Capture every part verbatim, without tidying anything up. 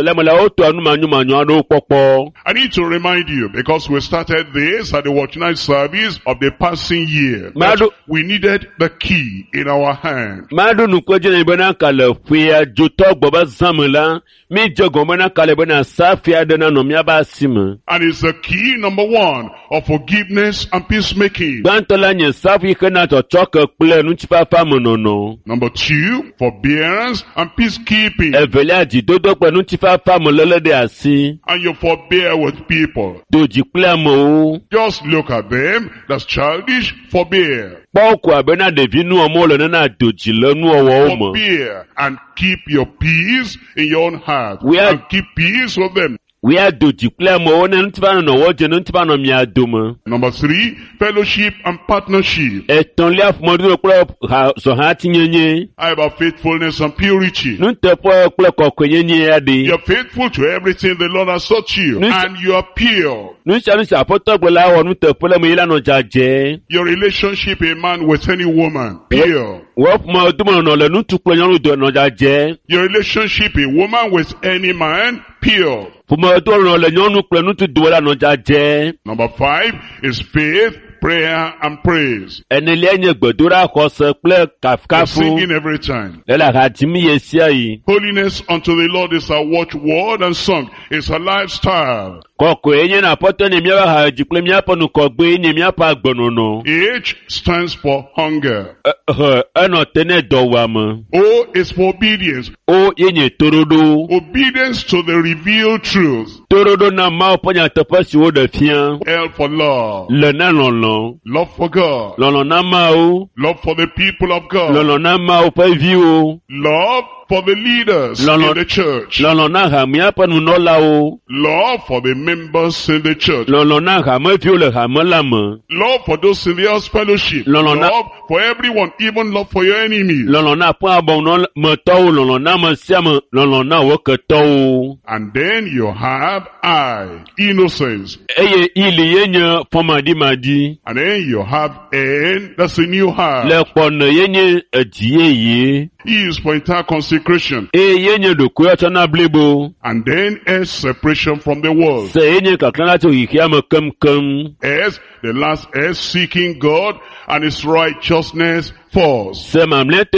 I need to remind you, because we started this at the watch night service of the passing year, that we needed the key in our hand. And it's the key, number one, of forgiveness and peacemaking. Number two, forbearance and peacekeeping. And you forbear with people. Just look at them. That's childish. Forbear. Forbear and keep your peace in your own heart. And keep peace with them. Number three, fellowship and partnership. I have a faithfulness and purity. You are faithful to everything the Lord has taught you, and you are pure. Your relationship, a man with any woman, pure. Your relationship, a woman with any man, pure. Number five is faith, prayer, and praise. Singing every time. Holiness unto the Lord is our watchword, and song is a lifestyle. H stands for hunger. O is for obedience. Obedience to the revealed truth. L for love. Love for God. Love for the people of God. Love for the leaders in the church. Love for the members in the church. Love for those in the house fellowship. Love for everyone, even love for your enemies. And then you have I, innocence. And then you have N, that's a new heart. E is for entire consecration. And then S, separation from the world. S, the last S, seeking God and His righteousness first. This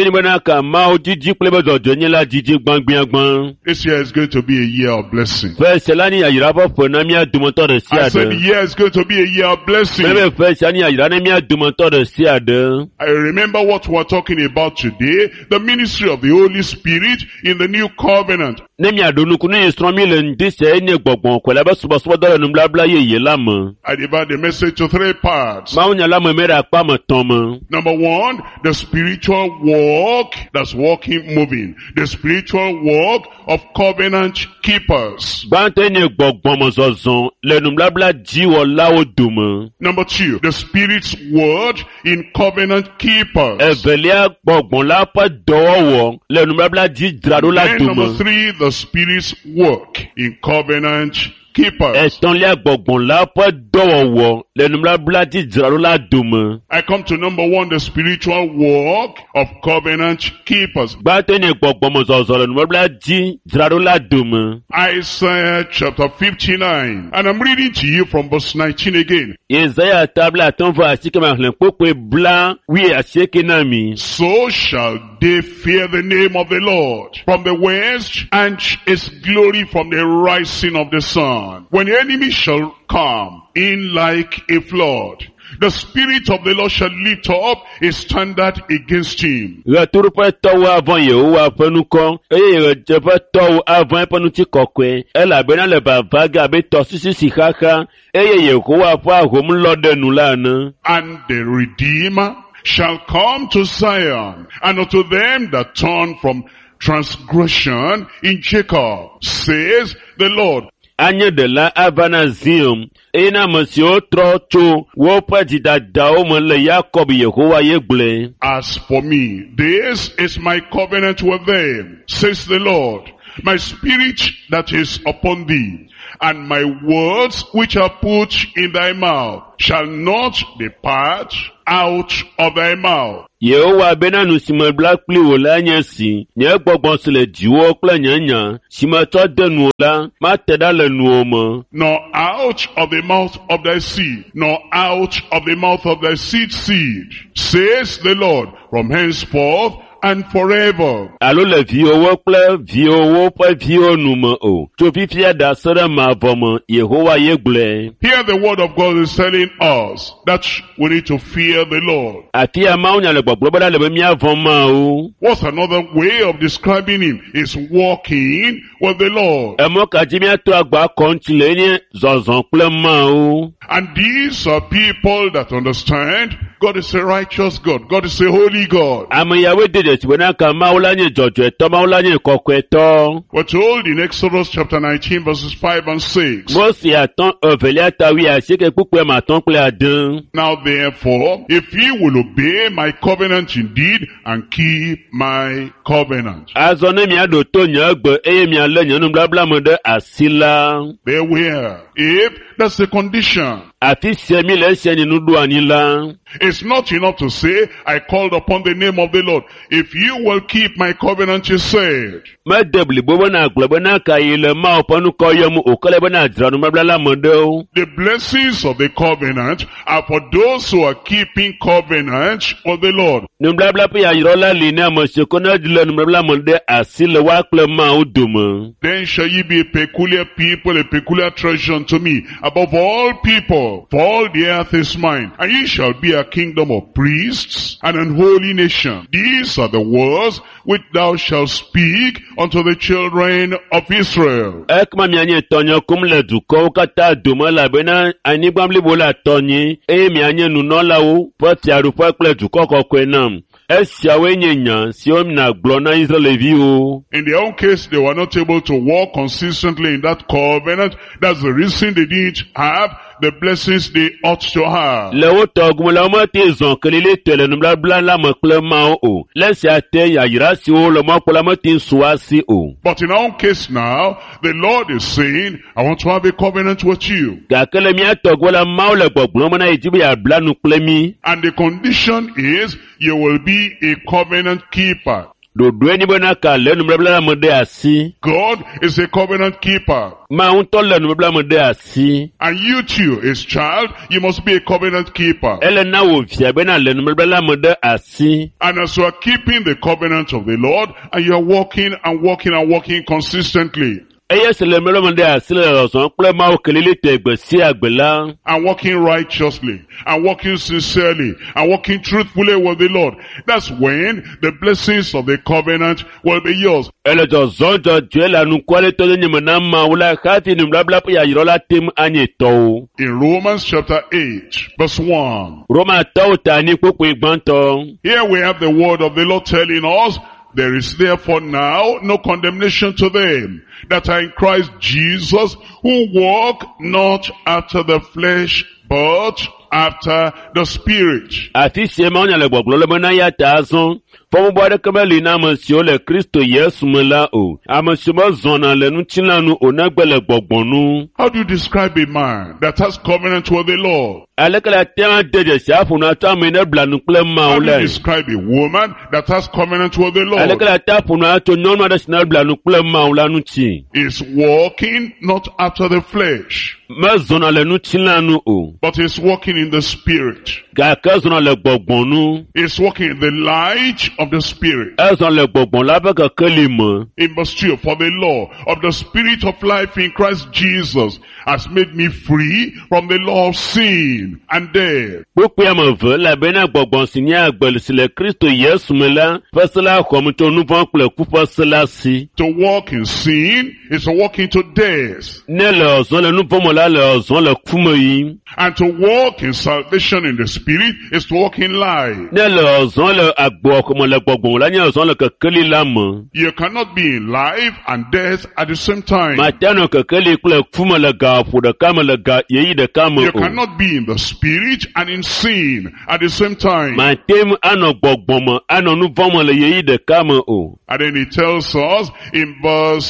year is going to be a year of blessing. I said the year is going to be a year of blessing. I remember what we're talking about today, the ministry of the Holy Spirit in the new covenant. I divide the message to three parts. Number one, the spiritual walk, that's walking, moving. The spiritual walk of covenant keepers. Number two, the Spirit's word in covenant keepers. And number three, the Spirit's work in covenant keepers. I come to number one, the spiritual walk of covenant keepers. Isaiah chapter fifty-nine. And I'm reading to you from verse nineteen again. So shall they fear the name of the Lord from the west, and His glory from the rising of the sun. When the enemy shall come in like a flood, the Spirit of the Lord shall lift up a standard against him. And the Redeemer shall come to Zion, and unto them that turn from transgression in Jacob, says the Lord. Anye de la avana zium, ena monsieur trocho, wopa didadao le Jacob Yehovah yegle. As for me, this is my covenant with them, says the Lord. My spirit that is upon thee, and my words which are put in thy mouth, shall not depart out of thy mouth. Yehowa bena nu si me bla kpli wo la nye si, nye gbɔgbɔ si le dziwo kple nye nya, si me tsɔ de nu la, ma te ɖa le nuwo me. Nor out of the mouth of thy seed, nor out of the mouth of thy seed seed, says the Lord, from henceforth and forever. Alo le viwowo kple viwowo ƒe viwo nu me o. Tso fifia da se ɖe mavɔ me, Yehowa ye gblɔe. Here the word of God is telling us that we need to fear the Lord. Afi ya Mawu nya le gbɔgblɔ be ɖa le be míavɔ Mawu. What's another way of describing him? Is walking with the Lord. Emɔ kadzi míato agba kɔntsi le nye zɔzɔ kple Mawu. And these are people that understand God is a righteous God. God is a holy God. Ame yawo de de tsi na ka Mawu la nye dzɔdzɔetɔ, Mawu la nye kɔkɔetɔ. We're told in Exodus chapter nineteen verses five and six. Mose atɔn evelia tawi asieke kpukpue ma atɔn kple ade. Now therefore, if ye will obey my covenant indeed and keep my covenant. Azɔ ne miaɖo to nye egbe eye mialé nye nubabla me ɖe asi la. Beware. If that's the condition. Afi sia mi le esia nye nuɖo anyi la. It's not enough to say, I called upon the name of the Lord. If you will keep my covenant, he said. Me de blibo be na gblɔ be na ka yi le Mawu ƒe nukɔ yɔm o ke le be na dzra nubabla la me ɖe o. The blessings of the covenant are for those who are keeping covenant with the Lord. Nubabla ƒe yayrɔ la li ne ame si ko ne le nubabla me ɖe asi le wa kple Mawu dome. Then shall ye be a peculiar people, a peculiar treasure unto me, above all people, for all the earth is mine, and ye shall be a kingdom of priests and an holy nation. These are the words which thou shalt speak unto the children of Israel. Ekma mianye tɔnye kum le dukɔwo katã dome elabena anyigba blibo la tɔnye eye mianye nunɔlawo ƒe fiaɖuƒe kple dukɔ kɔkɔe nam. Esiawoe nye nya siwo mina gblɔ na Israelviwo. In their own case, they were not able to walk consistently in that covenant. That's the reason they didn't have the blessings they ought to have. Le wo tɔgbume la wo mete zɔn kelile tɔ le nubabla la me kple Mawu o. Le esia te yayra siwo le Mawu kpɔ la mete su asi o. But in our own case now, the Lord is saying, I want to have a covenant with you. Gake le mía tɔgbume la Mawu le gbɔgblɔm be na yi dzi be yeabla nu kple mi. And the condition is, you will be a covenant keeper. Ɖoɖoe nye be na ka le nubabla la me ɖe asi. God is a covenant keeper. Mawu ŋutɔ le nubabla me ɖe asi. And you too, his child, you must be a covenant keeper. Ele na wo via be na le nubabla la me ɖe asi. And as you are keeping the covenant of the Lord, and you are walking and walking and walking consistently, Eye se le nubabla me ɖe asi le zɔzɔm kple Mawu kelile tɔ egbe sia egbe la. and walking righteously, and walking sincerely, and walking truthfully with the Lord, that's when the blessings of the covenant will be yours. Ele zɔzɔm dzɔdzɔe le nukɔle tɔ ɖe nye me na Mawu la hafi nubabla ƒe yayrɔ la tem anye tɔwo. In Romans chapter eight, verse one, Roma tɔwo ta anyi kpokpoe gbãtɔ. here we have the word of the Lord telling us, there is therefore now no condemnation to them that are in Christ Jesus, who walk not after the flesh, but after the Spirit. Afi sie Mawu nya le gbɔgblɔ le be na ya ta azɔ. Fɔmubɔ aɖeke meli na ame siwo le Kristo Yesu me la o. Ame siwo mezɔna le ŋutilã nu o negbe le gbɔgbɔnu. How do you describe a man that has covenant with the Lord? Aleke le ate ŋu ade dzesi aƒo na tɔ ame ne bla nu kple How Mawu do you le. describe a woman that has covenant with the Aleke Lord? le ate aƒo na tso nyɔnu aɖe si ne bla nu kple Mawu la ŋuti. Is walking not after the flesh, Mezɔna le ŋutilã nu o. but is walking in the Spirit. Gake zɔna le gbɔgbɔnu. Is walking in the light of the Spirit. Ezɔ le gbɔgbɔn la ƒe kekeli me. In verse two, for the law of the Spirit of life in Christ Jesus has made me free from the law of sin and death. Kpokpe ame eve elabena gbɔgbɔn si nye agbe si le Kristo Yesu me la ƒe se la xɔm tso nu vɔ̃ kple ku ƒe se la si. To walk in sin is to walk into death. Ne le ɔzɔ le nu vɔ̃ me la le ɔzɔ le ku me yim. And to walk in salvation in the Spirit is to walk in life. Ne le ɔzɔ le agbe me le gbɔgbɔn la nye ɔzɔ le kekeli la me. You cannot be in life and death at the same time. Mate nɔ kekeli kple ku me le ga ƒo ɖeka me le ga yeyi ɖeka me You o. cannot be in the Spirit and in sin at the same time. Mate mu anɔ gbɔgbɔn me anɔ nu vɔ̃ me le yeyi ɖeka me o. And then he tells us in verse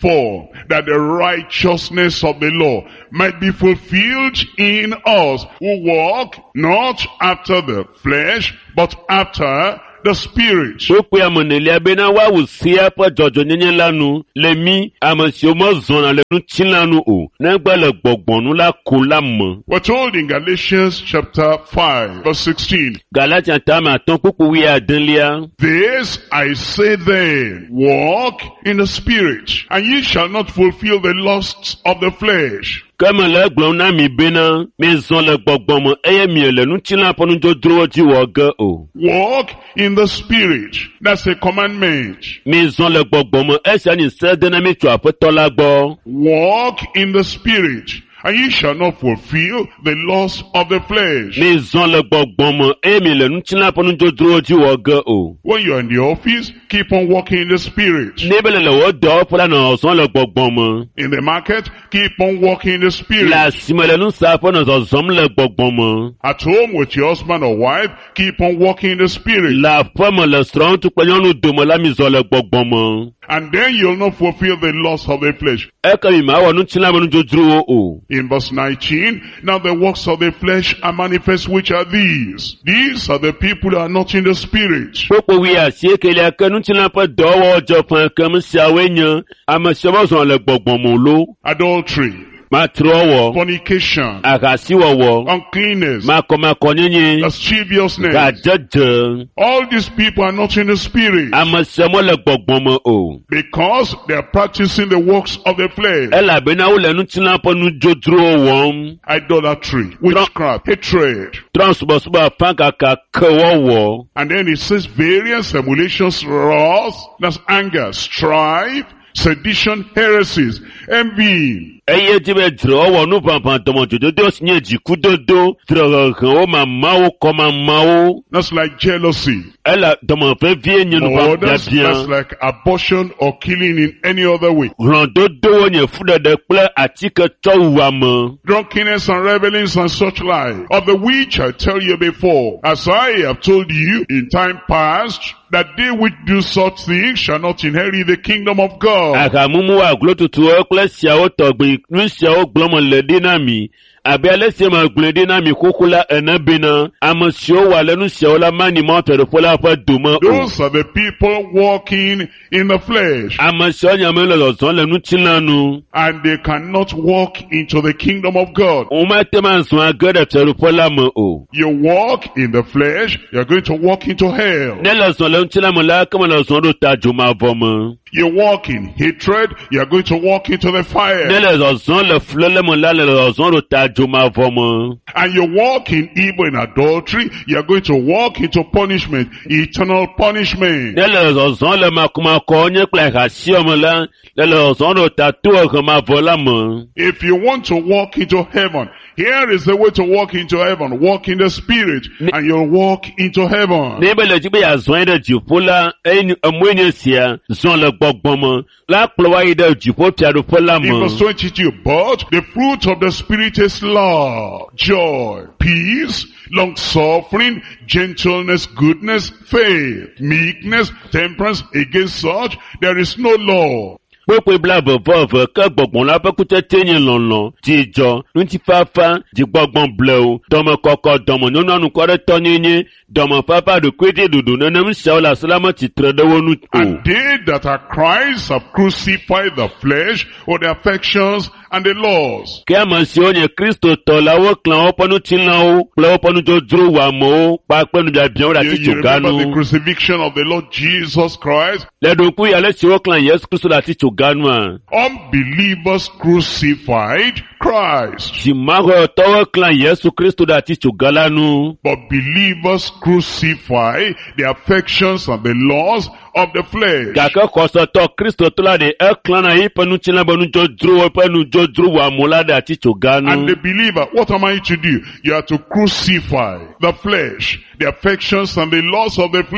For that the righteousness of the law might be fulfilled in us, who walk not after the flesh, but after the Spirit. Pokwe amoneli abena wa wusia pa jojo nyenye lanu lemi amasio mo zona le nu chinlanu o na gba le gbogbonu la ko la mo. We're told in Galatians chapter five verse sixteen. Galatians tama ton popo wi adanlia. This I say then, walk in the Spirit, and ye shall not fulfill the lusts of the flesh. Kama le gblon na mi bena mi zon le gbogbomo eye mi le nu chinla ponu jo dro ji wo ga o. Walk in the Spirit. That's a commandment. Mi zon le gbogbomo e se ni se de na mi tu apotola gbo. Walk in the Spirit, and ye shall not fulfill the lust of the flesh. Mi zon le gbogbomo e mi le nu chinla ponu jo dro ji wo ga o. When you're in the office, keep on walking in the Spirit. Nebele le wo do pola na zon le gbogbomo. In the market, keep on walking in the Spirit. La simele nu sa po na zon le gbogbomo. At home with your husband or wife, keep on walking in the Spirit. La femme le strong tu pe yonu do mo la mi zon le gbogbomo. And then you'll not fulfill the lust of the flesh. E ka mi ma wa nu chinla mo jo dro o. In verse nineteen, now the works of the flesh are manifest, which are these. These are the people that are not in the Spirit. Popo wi asie ke le ka nu chinla pa do wo jo fan kam sia wenya amasio mo zon le gbogbomo lo. Adultery, Matrowo, fornication, akasiwowo, uncleanness, makomakonyenye, lasciviousness. gajeje, All these people are not in the Spirit amasemo le gbogbomo o. because they are practicing the works of the flesh. Ela bena wo le nu chinla po nu jodro won. Idolatry, witchcraft, hatred. Transbosuba fankaka kewowo. And then it says various emulations, wrath, that's anger, strife, sedition, heresies, envying. Eye jibe drowo nu pampan tomo jojodo sinye jikudodo drogo o mama o koma mawo. That's like jealousy. Ela tomo fe vie nyenu Or pa that's, bien. that's like abortion or killing in any other way. Rondodo wonye fude de ple atike chowamo. Drunkenness and revelings and such like, of the which I tell you before, as I have told you in time past, that they which do such things shall not inherit the kingdom of God. Akamumu wa glotutu okle siawo togbi nu siawo glomo le dinami. Abe alese ma gble dinami kokula enabena amasio wa lenu siawo la mani mo tere fola fa duma o. Those are the people walking in the flesh, Amasio nyame le lozon le nu chinanu. and they cannot walk into the kingdom of God. O ma tema so agade tere fola mo o. You walk in the flesh, you're going to walk into hell. Ne lozon le chinamo la kama lozon do tajuma vomo. You walk in hatred, you're going to walk into the Ne fire. lozon le flele mo la le lozon do tajuma vomo. And you walk in evil, in adultery, you're going to walk into punishment, eternal punishment. Ne lozon le makuma konye kle hasio mo la le lozon do tatu kama vola mo. If you want to walk into heaven, here is the way to walk into heaven. Walk in the Spirit, and you'll walk into heaven. Nebe le jibe ya zon de jipo la en amwenye sia zon le gbogbomo la plowa ide jipo tiado fola In mo. verse twenty-two, but the fruit of the Spirit is love, joy, peace, long-suffering, gentleness, goodness, faith, meekness, temperance. Against such there is no law. Popo blabo vove ke gbogbon la pekute tenye lonlon ti jo nu ti fafa di gbogbon bleu domo koko domo nonu anu kore tonyenye domo papa de kwete dudu nenem sia la salama ti tredewo nu o. And they that are Christ have crucified the flesh with the affections and the laws. Ke amasio nye Kristo to la wo klan oponu tinlan o ple oponu jodro wa mo pa penu ja bion la You, ti you remember the choganu. crucifixion of the Lord Jesus Christ? Le do ku ya le si wo klan Yesu Kristo la ti choganu a. Unbelievers crucified Christ, Si mago to wo klan Yesu Kristo la ti chogalanu. but believers crucify the affections and the laws of the flesh. Kaka koso to Kristo to la de e klan na ipenu tinlan bonu jodro openu jodro wa mo la da ti And choganu. the believer, what am I to do? You are to crucify the flesh, the affections and the laws of the flesh.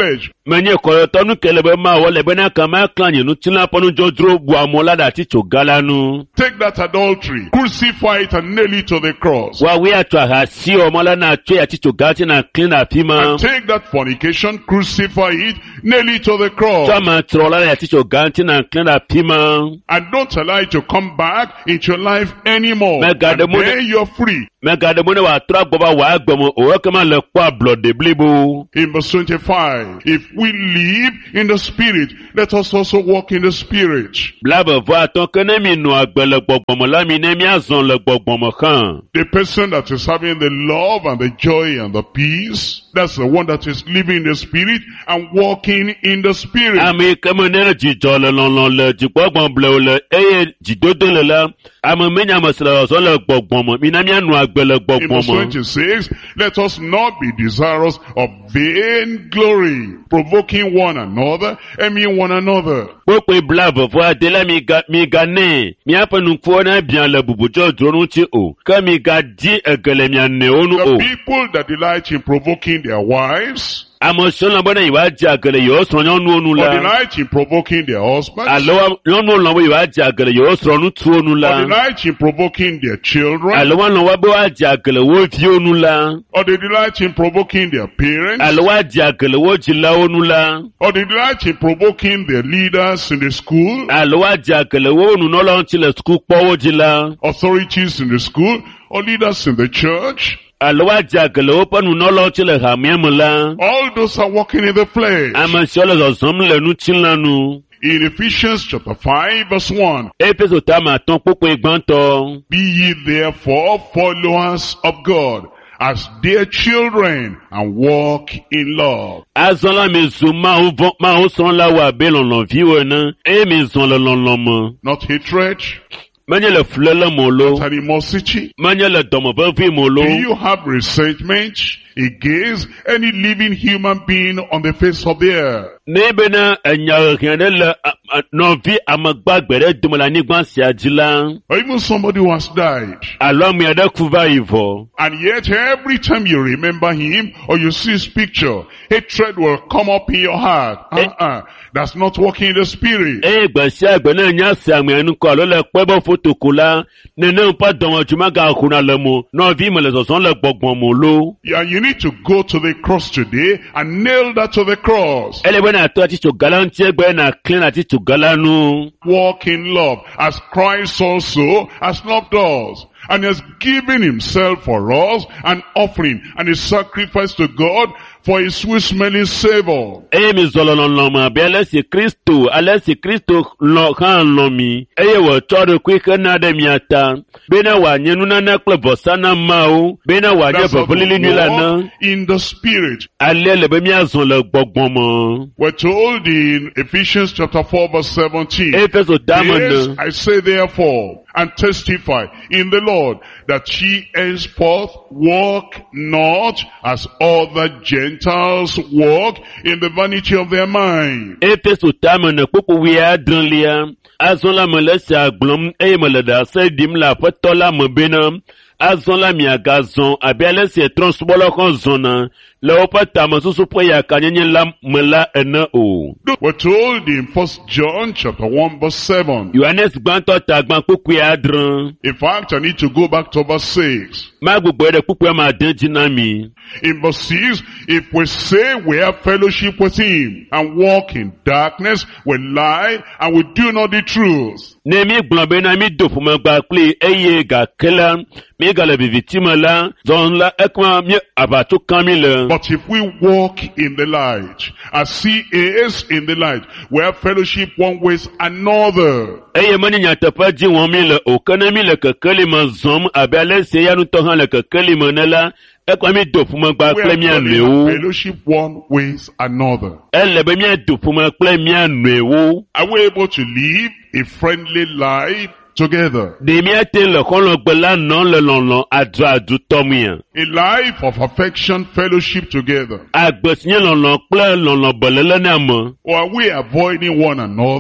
menye koyotonu kelebe ma wole bena kama klanye nu tina ponu jodro bua molada ticho galanu. Take that adultery, crucify it and nail it to the cross. Wa we atwa ha si o mola na atwe ya ticho galati na clean afima. And take that fornication, crucify it, nail it to the cross. Tama trola ya ticho galati na clean afima. And don't allow it to come back into your life anymore. Me And gade mo then you're free. Me gade mo ne wa tra goba wa agbomo o kama le kwa blood de blibo. In verse twenty-five, if we live in the Spirit, let us also walk in the Spirit. Blaba va ton kene mi no agbele gbogbomo la mi ne mi azon le gbogbomo kan. The person that is having the love and the joy and the peace, that's the one that is living in the Spirit and walking in the Spirit. Ami kama ne jijo le lon lon le jigbogbomo ble le eye jidodo le la. Ami menya masla so le gbogbomo mi na mi anu agbele In verse gbogbomo. twenty-six, let us not be desirous of vain glory, provoking one another, envying one another. Pokwe blaba va de la mi ga mi ga ne. Mi apenu fo na bien le bubujo dronu ti o. Ka mi ga di egele mi ane onu The o. people that delight in provoking their wives, Amo so la bona iwa jagele yo so nyonu onu or la. delight in provoking their husbands, Alo nyonu lo iwa jagele yo so nu tu onu or la. delight in provoking their children, Alo wa lo wa bo wa jagele wo fi onu la. or they delight in provoking their parents, Alo wa jagele wo ji la onu la. or they delight in provoking their leaders in the school, Alo wa jagele wo nu no lo ti le school po wo ji la. authorities in the school, or leaders in the church. Alo wa jagele wo pa nu no lo ti le ha mi la. All those are walking in the flesh. Ama so le zo som le nu ti la nu. In Ephesians chapter five verse one, Éfésù ta ma ton popo igbanto. be ye therefore followers of God, as dear children, and walk in love. Azonla mi zu ma o von ma o son la wa be lon lon vi wo na. E mi zon le lon lon mo. Not hatred, Manye le fle le mo lo. not animosity. Manye le domo be vi mo lo. Do you have resentment against any living human being on the face of the earth? Ne be na enya rien de le non vi amagbagbe de dumo la ni gban si ajila. Or even somebody who has died. Alo mi ade kuva ivo. And yet every time you remember him or you see his picture, hatred will come up in your heart. Uh-uh. That's not working in the Spirit. E gba si agbe na nya si ami enu ko lo le pe bo foto ko la. Ne ne pa domo juma ga kuna le mo. No vi mo le so son le gbogbon mo lo. Yeah, you need to go to the cross today and nail that to the cross. Ele be na to ati to galanti egbe na clean ati to galanu. Walk in love as Christ also has loved us and has given himself for us an offering and a sacrifice to God for his sweet smelling savor. Eye mi zolo lon lon ma be alesi Kristo, alesi Kristo lo kan lo mi. Eye wo choro kwi ke na de mi ata. Be na wa nyenu na na kle bosana ma o. Be na wa je That's how bobuli ni to la walk na. in the Spirit. Ale le be mi azon le gbogbon mo. We're told in Ephesians chapter four verse seventeen. Efeso Yes, damon. I say therefore, and testify in the Lord, that ye henceforth walk not as other Gentiles walk in the vanity of their mind. Efeso damon popo wi adran lia. Azon la mo le se aglom eye mo le da se dim la foto la mo be na. Azon la mi agazon abi alesi transbolo kon zona. Le opata mo susu po ya kanyenye la mo la ena o. We're told in First John chapter one verse seven. Yohanes gbanto ta gban popo adran. In fact, I need to go back to verse six. Ma gbogbo ere popo ma den jina mi. In verse six, if we say we have fellowship with him and walk in darkness, we lie and we do not the truth. Ne mi gbon be na mi do fun ma gba ple eye ga kela mi ga le victime la zon la ekma mi abatu kan mi le. But if we walk in the light, as he is in the light, we have fellowship one with another. Eye mani nyata pa ji won mi le o kana mi le kekeli ma zom abi ale se ya nu to han le kekeli ma na la ekwa mi do fun ma gba We ple are mi done anu in ewo. fellowship one with another. Ele be mi do fun ma ple mi anu ewo. Are we able to live a friendly life together? De mi ate le kon lo gbe la non le lon lon adu adu to mi an. A life of affection, fellowship together. Agbesinye lon lon ple lon lon bolele na mo. Or are we avoiding one another?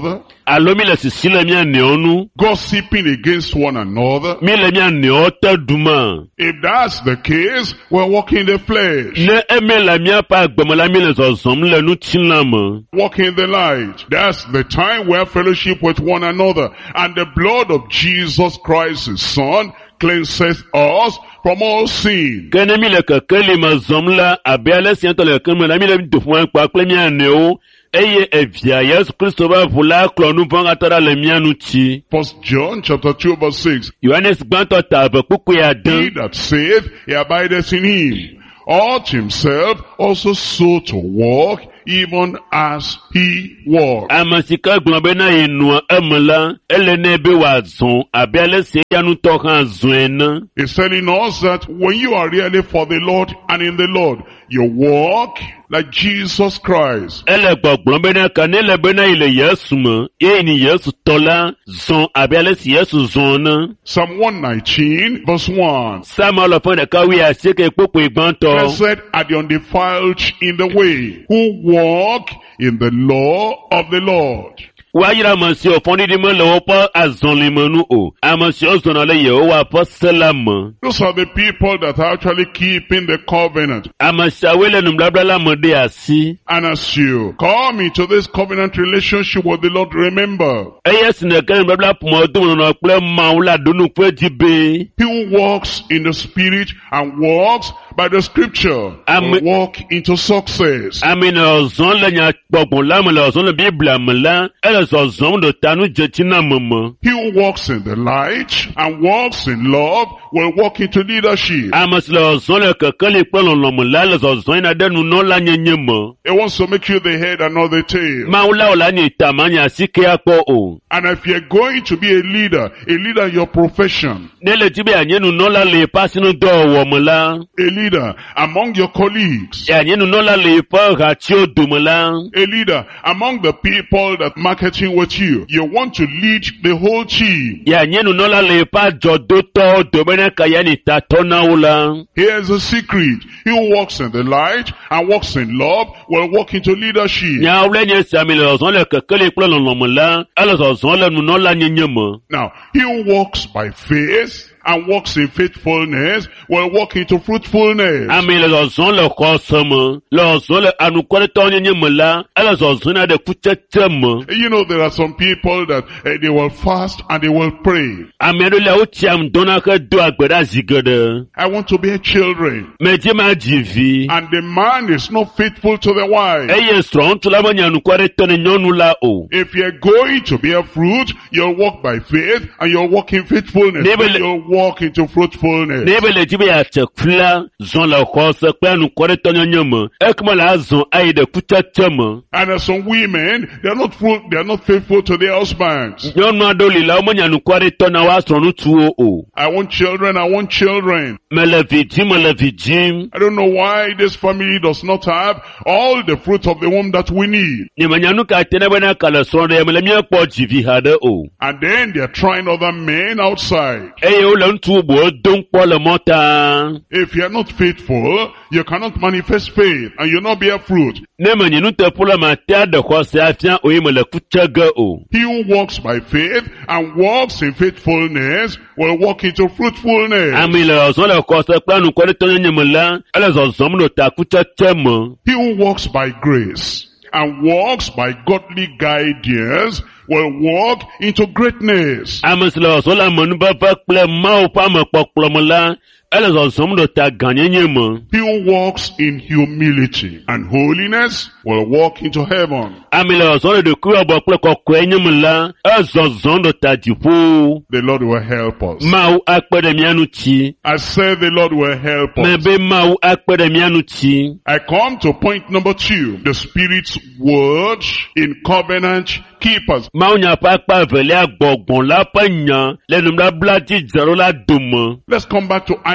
alo mi le sisi le mia neonu, gossiping against one another. mi le mia neota duma. If that's the case, we're walking in the flesh, Ne eme la mia pa gbemala mi le zozom le nu tinama. walking in the light. That's the time we have fellowship with one another. And the blood of Jesus Christ, his Son, cleanses us from all sin. Kene mi le kekeli ma zom la abiale siento le keme la mi le dufuan kwa kle mia neo. Eye evia Yesu Kristo ba vula klonu vanga tara le mia nuti. First John chapter two verse six. Yohanes gbanto tabe kuku ya He dan. that saith, he abideth in him, ought himself also so to walk, even as he walked. Amasika glombe na yenua emela ele nebe wa zon abiale se yanu tokan zoena. He's telling us that when you are really for the Lord and in the Lord, you walk like Jesus Christ. Ele gbo glombe na kanele bena ile Yesu mo. Ye ni Yesu tola zon abiale si Yesu zona. Psalm one nineteen verse one. Sama lo fon de kawi asike popo igbanto. Blessed are the undefiled in the way, who walk in the law of the Lord. Wa yira mansi o fon di mo lo po azon le monu o. Amansi o zona le Yehowa po selam. Those are the people that are actually keeping the covenant. Amansi awele numblabla la mode asi. And as you come into this covenant relationship with the Lord, remember, Eye sine kan blabla pumo dum no ple maula dunu pe jibe. he who walks in the Spirit and walks by the Scripture Amen. will walk into success. Amen ozon le nya gbon la mo le ozon le Bible mo la. Ele ozon do tanu jetina momo. He who walks in the light and walks in love will walk into leadership. Amansi le ozon le kekeli pelo lo mo la le ozon ina denu no la nyenye mo. He wants to make you the head and not the tail. Maula ola ni tamanya asike akpo o. And if you're going to be a leader, a leader in your profession, Nele tibe anyenu no la le pasinu do wo mo la. a leader among your colleagues, Anyenu no la le pa ratio do mo la. a leader among the people that marketing with you, you want to lead the whole team. Ya nyenu no la le pa jodo to do mena kaya ni tatona ula. Here's a secret. He who walks in the light and walks in love will walk into leadership. Nya ule nye sami le ozon le kekele kple lolomo la. Ele ozon le nu no la nyenye mo. Now, he who walks by faith and walks in faithfulness will walk into fruitfulness. Ami le ozon le kosemo. Le ozon le anukwale to nyenye mo la. Ele ozon na de kuchete mo. You know, there are some people that uh, they will fast and they will pray. Ami ado le utiam dona ke do agbeda zigede. I want to bear children. Meje ma jivi. And the man is not faithful to the wife. Eye strong to la mo nyanukwale to ne nyonu la o. If you're going to bear fruit, you'll walk by faith and you'll walk in faithfulness. Neighbor- You'll walk into fruitfulness. Nebe le tibe ya chekfla zon la kose kwe anukwale to nyenye mo. Ekma la zon ayi de kuchete mo. And there's some women, they're not fruit, they're not faithful to their husbands. Nyɔnu aɖewo li la wo menyanukware tɔ na woa srɔ̃nu tuwo o. I want children, I want children. Mele vi dzim, mele vi dzim. I don't know why this family does not have all the fruit of the womb that we need. Nye menyanu ka te ne bena ka le srɔ̃ ɖe mele míakpɔ dzivi ha ɖe o. And then they're trying other men outside. Eye wole ŋutsu bubuwo dom kpɔ le mɔta. If you're not faithful, you cannot manifest faith and you not bear fruit. Ne menyi nuteƒo le mate aɖe xɔse afia oye mele kutse ge o. He who walks by faith and walks in faithfulness will walk into fruitfulness. Ami le zɔzɔm le xɔse kple anukware tɔnyenye me la, ele zɔzɔm ɖo ta kutsetse me. He who walks by grace and walks by godly guidance will walk into greatness. Ame si le zɔzɔm le amenuveve kple Mawu ƒe amekpɔkplɔ me la, ele zɔzɔm ɖo ta gãnyenye me. He who walks in humility and holiness will walk into heaven. Ame le zɔzɔm le ɖokuiwɔbɔ kple kɔkɔenye me la, ezɔzɔm ɖo ta dziƒo. The Lord will help us. Mawu akpe ɖe mía ŋuti. I said the Lord will help Me us. be Mawu akpe ɖe mía ŋuti. I come to point number two. The Spirit's word in covenant keepers. Mawu nya ƒe akpa evelia gbɔgbɔn la ƒe nya le nubabla dzi dzero la dome. Let's come back to Isaiah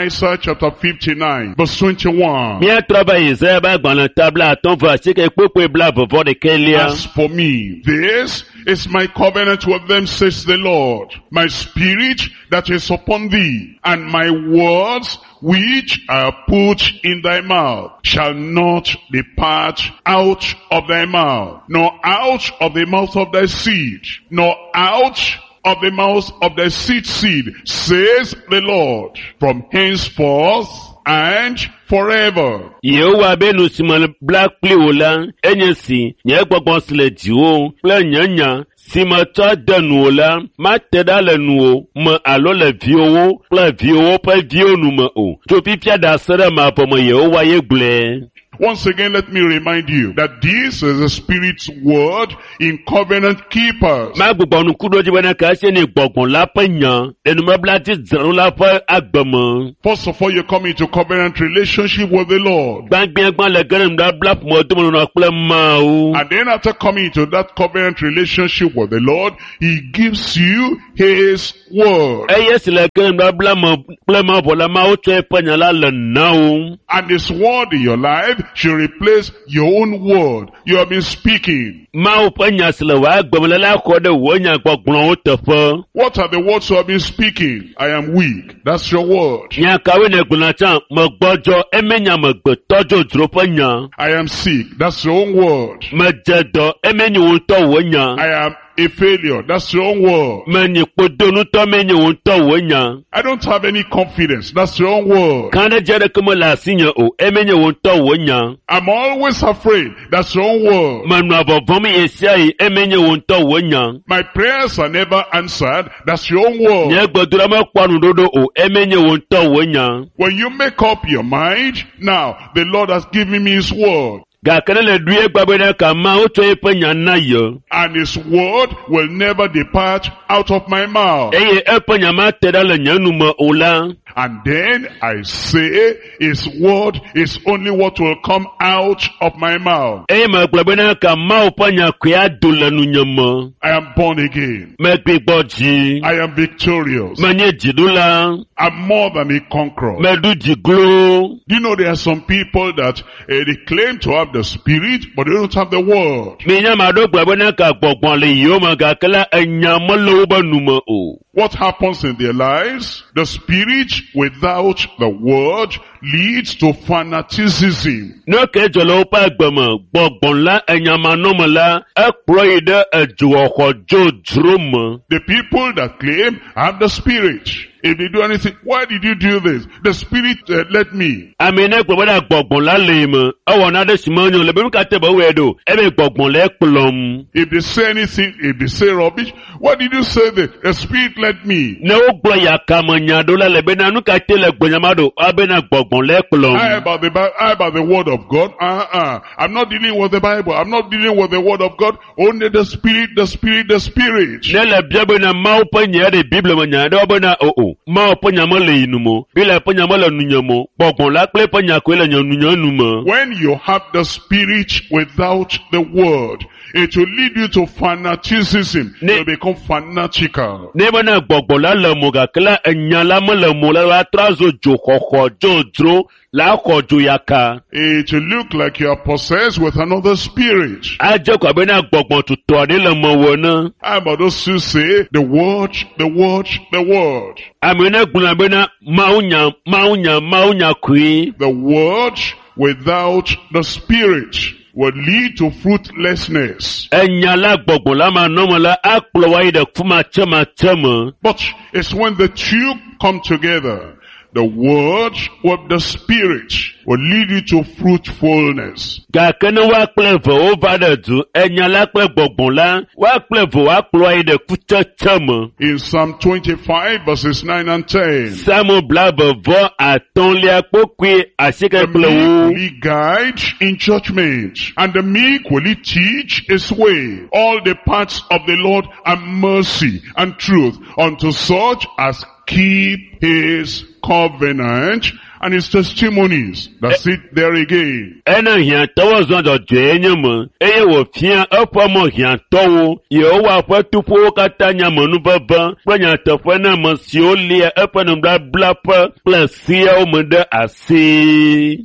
Isaiah chapter fifty-nine, verse twenty-one. Miatraba Isaiah ba gbana tabla atonva sike popo bla vovo de kelia. As for me, this is my covenant with them, says the Lord. My spirit that is upon thee, and my words which are put in thy mouth shall not depart out of thy mouth, nor out of the mouth of thy seed, nor out of the mouth of thy seed seed, says the Lord, from henceforth and forever. Yehowa benu simal black pliola, enyesi, nye gbogbo sile diwo, ple nyanya, sima ta denuola, ma teda le nuo, ma alo le viowo, ple viowo pe vio nu ma o. To pipia da sere ma po ma Yehowa ye gle. Once again, let me remind you that this is the Spirit's word in covenant keepers. Ma gbogbo nu kudo jibana ka se ni gbogbo la pe yan, enu ma bla ti zero la pe agbemo. First of all, you come into covenant relationship with the Lord. Gbangbe gban le gere mda bla mo to mo na ple ma o. And then after coming into that covenant relationship with the Lord, He gives you His word. E yes le gere mda bla mo ple ma bo la ma o to e pe yan la le na o. And His word in your life should replace your own word you have been speaking. Ma o pe yan sile wa agbemo la ko de wo yan gbogbon o te fo. What are the words you have been speaking? I am weak. That's your word. Yan kawe ne gbona chan mo gbojo emenya mo gbe tojo dro pe yan. I am sick. That's your own word. Me jedo emenyi wo to wo yan. I am a failure. That's your own word. Me ni podonu to menyi wo to wo yan. I don't have any confidence. That's your own word. Kan de jere ko mo la sinya o emenyi wo to wo yan. I'm always afraid. That's your own word. Manu abovom esiai emenyi wo to wo yan. My prayers are never answered. That's your own word. Nye gbodura mo kwanu dodo o emenyi wo to wo yan. When you make up your mind, now the Lord has given me His word. Ga kanele duye gbabena ka ma o to e pe yan na yo. And His word will never depart out of my mouth. Eye e pe yan ma teda le nyanu mo ola. And then I say, His word is only what will come out of my mouth. Eye ma gbabena ka ma o pe yan kwa do le nu nyamo. I am born again. Me gbe gboji. I am victorious. Me nye jidula. I'm more than a conqueror. Me du jiglo. Do you know there are some people that uh, they claim to have the Spirit, but they don't have the word. Me nya ma do gbabena ka gbogbon le yo ma ga kala enyamo lo ba nu mo o. What happens in their lives? The Spirit without the word leads to fanaticism. No ke jolo pa gbemo gbogbon la enyama no mo la e pro ide eju ojo drum. The people that claim have the Spirit, if they do anything, why did you do this? The Spirit uh, let me. Amene gbogbo gbogbon la le mo. Awo na de simonyo le be mi ka te bo we do. E be gbogbon le plom. If they say anything, if they say rubbish, why did you say this? The Spirit let me. Ne o gbo ya ka mo nya do la le be na nu ka te le gbonyamado. Abe na gbogbon le plom. I about the Bible, I about the word of God. Uh-uh. I'm not dealing with the Bible. I'm not dealing with the word of God. Only the Spirit, the Spirit, the Spirit. Ne le bia be na ma o pe nya de Bible mo nya do be na o o. Ma o pe nya mo le inu mo. Bi le pe nya mo le nu nya mo. Gbogbon la pe pe nya ko le nya nu nya nu mo. When you have the Spirit without the word, it will lead you to fanaticism. Ne- You'll become fanatical. Ne be na gbogbon la le mo ga kala enya la mo le mo la wa trazo jo kokko jo dro la ko jo yaka. It will look like you are possessed with another spirit. A je ko be na gbogbon tutu ade le mo wo na. How about those who say, the word, the word, the word? Amene gbuna be na maunya maunya maunya kui. The word without the Spirit will lead to fruitlessness. Enya la gbogbon la ma no mo la akplo wa ide kuma chema chema. But it's when the two come together, the word with the Spirit will lead you to fruitfulness. Ga kene wa plevo over the du enya la pe gbogbon la wa plevo wa akplo wa ide kucha chema. In Psalm twenty-five verses nine and ten, Samu blabo vo aton li akpokwe asike the meek will plewo. he guide in judgment, and the meek will he teach his way. All the paths of the Lord are mercy and truth unto such as keep his covenant and his testimonies that sit there again. Ena hiã tɔwɔ zɔn dɔ dzoe nye me, eye wòfia eƒe mɔ hiãtɔwo, Yehowa ƒe tuƒewo katã nyamenu veve kple nyateƒe na ame siwo lia eƒe nubablaƒe kple siawo me ɖe asi.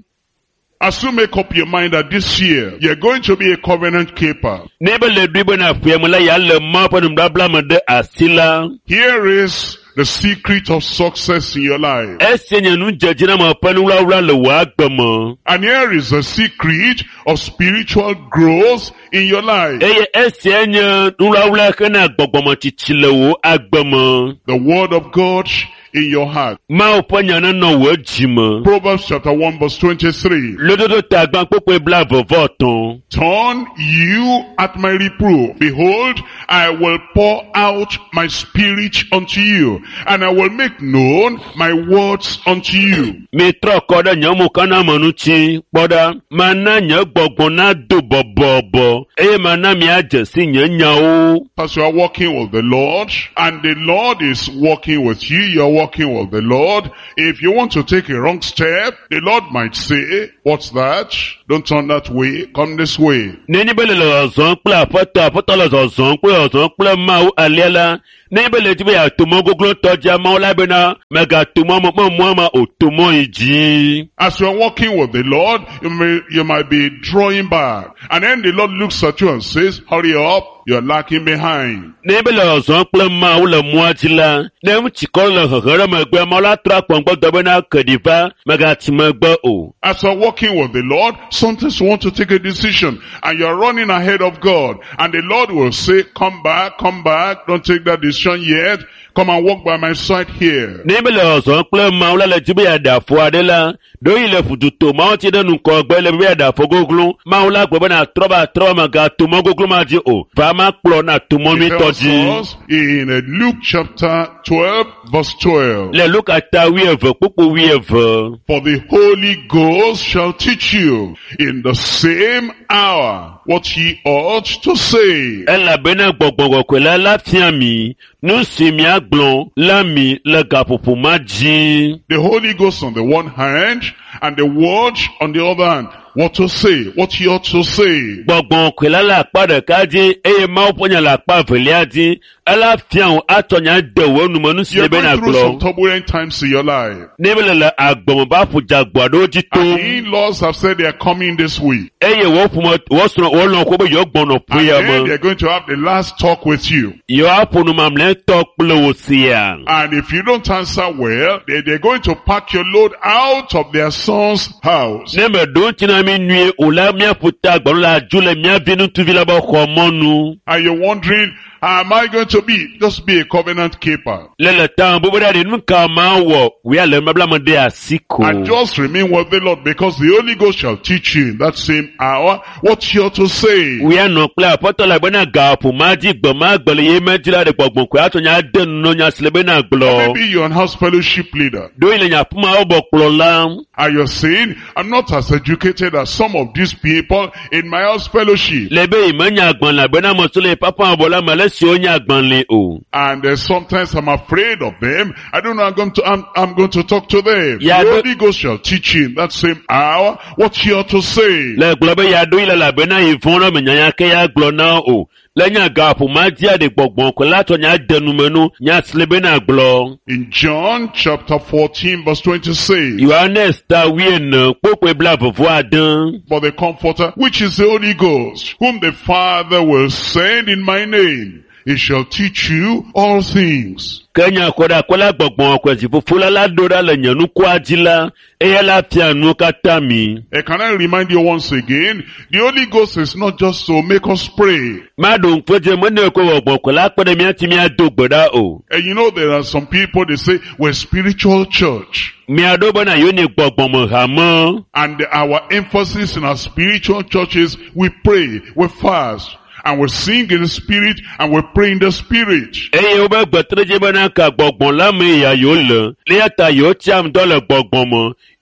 As you make up your mind that this year, you're going to be a covenant keeper. Ne be le ɖoe bena ƒea me la ya le Mawu ƒe nubabla me ɖe asi la. Here is the secret of success in your life. Esia nye nudzedzina me ƒe nuwuwula le wò agbe me. And here is the secret of spiritual growth in your life. Eye esia nye nuwuwula hena gbɔgbɔmetsitsi le wò agbe me. The word of God in your heart. Mawu ƒe nya nenɔ wò dzi me. Proverbs chapter one verse twenty-three. Lododo ta gbã kpokpoe bla vevɔ tɔn. Turn you at my reproof. Behold, I will pour out my spirit unto you, and I will make known my words unto you. Mitrɔ kɔ ɖe nye mo kana me ŋuti, kpɔ ɖa, mana nye gbɔgbɔ na do bɔbɔbɔ, eye mana miadze si nye nyawo. As you are walking with the Lord, and the Lord is walking with you, you are walking with the Lord. If you want to take a wrong step, the Lord might say, what's that? Don't turn that way, come this way. Nenyi be le le zɔzɔm kple aƒetɔ, aƒetɔ le zɔzɔm kple zɔzɔm kple Mawu alia la, nenyi be le dzi be yeato mɔ goglotɔ dzi Mawu la bena megato mɔ me kple mɔa ma o to mɔ yi dzi. As you are walking with the Lord, you may, you might be drawing back. And then the Lord looks at you and says, hurry up, you're lacking behind. Nenyi be le zɔzɔm kple Mawu le mɔa dzi la, ne ŋutsikɔ le hehe ɖe megbe, Mawu la trɔ akpɔngbɔdɔ bena keɖiva megati megbe o. As you are walking with the Lord, sometimes you want to take a decision and you're running ahead of God, and the Lord will say, come back, come back, don't take that decision yet, come and walk by my side here. Nenyi be le zɔzɔm kple Mawu la le dzi be yeaɖe afɔ aɖe la, ɖo yi le fututo Mawu ti ɖe nukɔgbe le be yeaɖe afɔ goglo, Mawu la gbe bena trɔ ba trɔ ba megato mɔ goglo ma dzi o, va ma kplɔ na to mɔ nyuitɔ dzi. In Luke chapter twelve verse twelve. Le Luka ta wuieve kpokpo wuieve. For the Holy Ghost shall teach you in the same hour what ye ought to say. Elabena gbɔgbɔ la la fia mi, nu si miagblɔ la mi le gaƒoƒo ma dzi. The Holy Ghost on the one hand, and the Word on the other hand. What to say, what you ought to say. Gbɔgbɔ la le akpa ɖeka dzi, eye Mawu ƒe nya le akpa evelia dzi. Ela fia wo atsɔ nya de wo nume nu si You're be na going through some gblɔ. turbulent times in your life. Ne be le le agbɔme ba ƒo dzagbɔ aɖewo dzi And tom. the in-laws have said they are coming this week. Eye wo ƒome wo srɔ̃ wo lɔ̃ ko be yewo gbɔnɔ And ƒea then me. they're going to have the last talk with you. Yewo aƒo nu mamlɛtɔ kple wo sia. And if you don't answer well, they, they're going to pack your load out of their son's house. Ne me ɖo ŋuti na mi nyuie o la míaƒo ta gbɔnu le adu le mía vi ŋutsuvi la be xɔ mɔnu. And you're wondering, how am I going to be? Just be a covenant keeper. Le le ta bo be ɖa ɖe nu ka ma wɔ wia le mebla me de asi ko. And just remain with the Lord, because the Holy Ghost shall teach you in that same hour what you ought to say. Wia nɔ kple aƒetɔ la bena gaƒo ma dzi gbe ma gbe le ye me dzi la ɖe gbɔgbɔ ko atsɔ nya de nu nya si le bena Or gblɔ. maybe you're an house fellowship leader. Do yi le nya ƒuma wo bɔ kplɔ la. And you're saying, I'm not as educated as some of these people in my house fellowship. Le be yi me nya gbɔn la bena me so le papa bɔ la me le siwo nya gbɔn le o. And uh, sometimes I'm afraid of them. I don't know, I'm going to, I'm, I'm going to talk to them. Yeah, the but- Holy Ghost shall teach you in that same hour what you ought to say. Le gblɔ be ya do yi le la bena yi vɔn ɖe me nyanya ke ya gblɔ na o. Le nya gaƒo ma dzia ɖe gbɔgbɔ ko la tsɔ nya de nume nu nya si le bena gblɔ. In John chapter fourteen verse twenty-six. Yohanes ta wiene kpokpoe bla vevo ade. For the Comforter, which is the Holy Ghost, whom the Father will send in my name, he shall teach you all things. Ke nya kɔ ɖe akɔ la gbɔgbɔ kɔ zi fofo la la do ɖa le nye nukua dzi la, eya la fia nuwo katã mi. Uh, can I remind you once again, the Holy Ghost is not just to make us pray. Ma ɖo ŋkpe dze me ne ko wɔ gbɔkɔ la kpe ɖe míati míado gbe ɖa o. And you know, there are some people, they say, we're spiritual church. Mia ɖo bena yewo nye gbɔgbɔ me hame. And our emphasis in our spiritual churches, we pray, we fast, and we sing in the spirit, and we pray in the spirit. Eye wo be gbetre dze bena ka gbɔgbɔ la me ya yewo le. Le ya ta yewo tsiam dɔ le gbɔgbɔ me.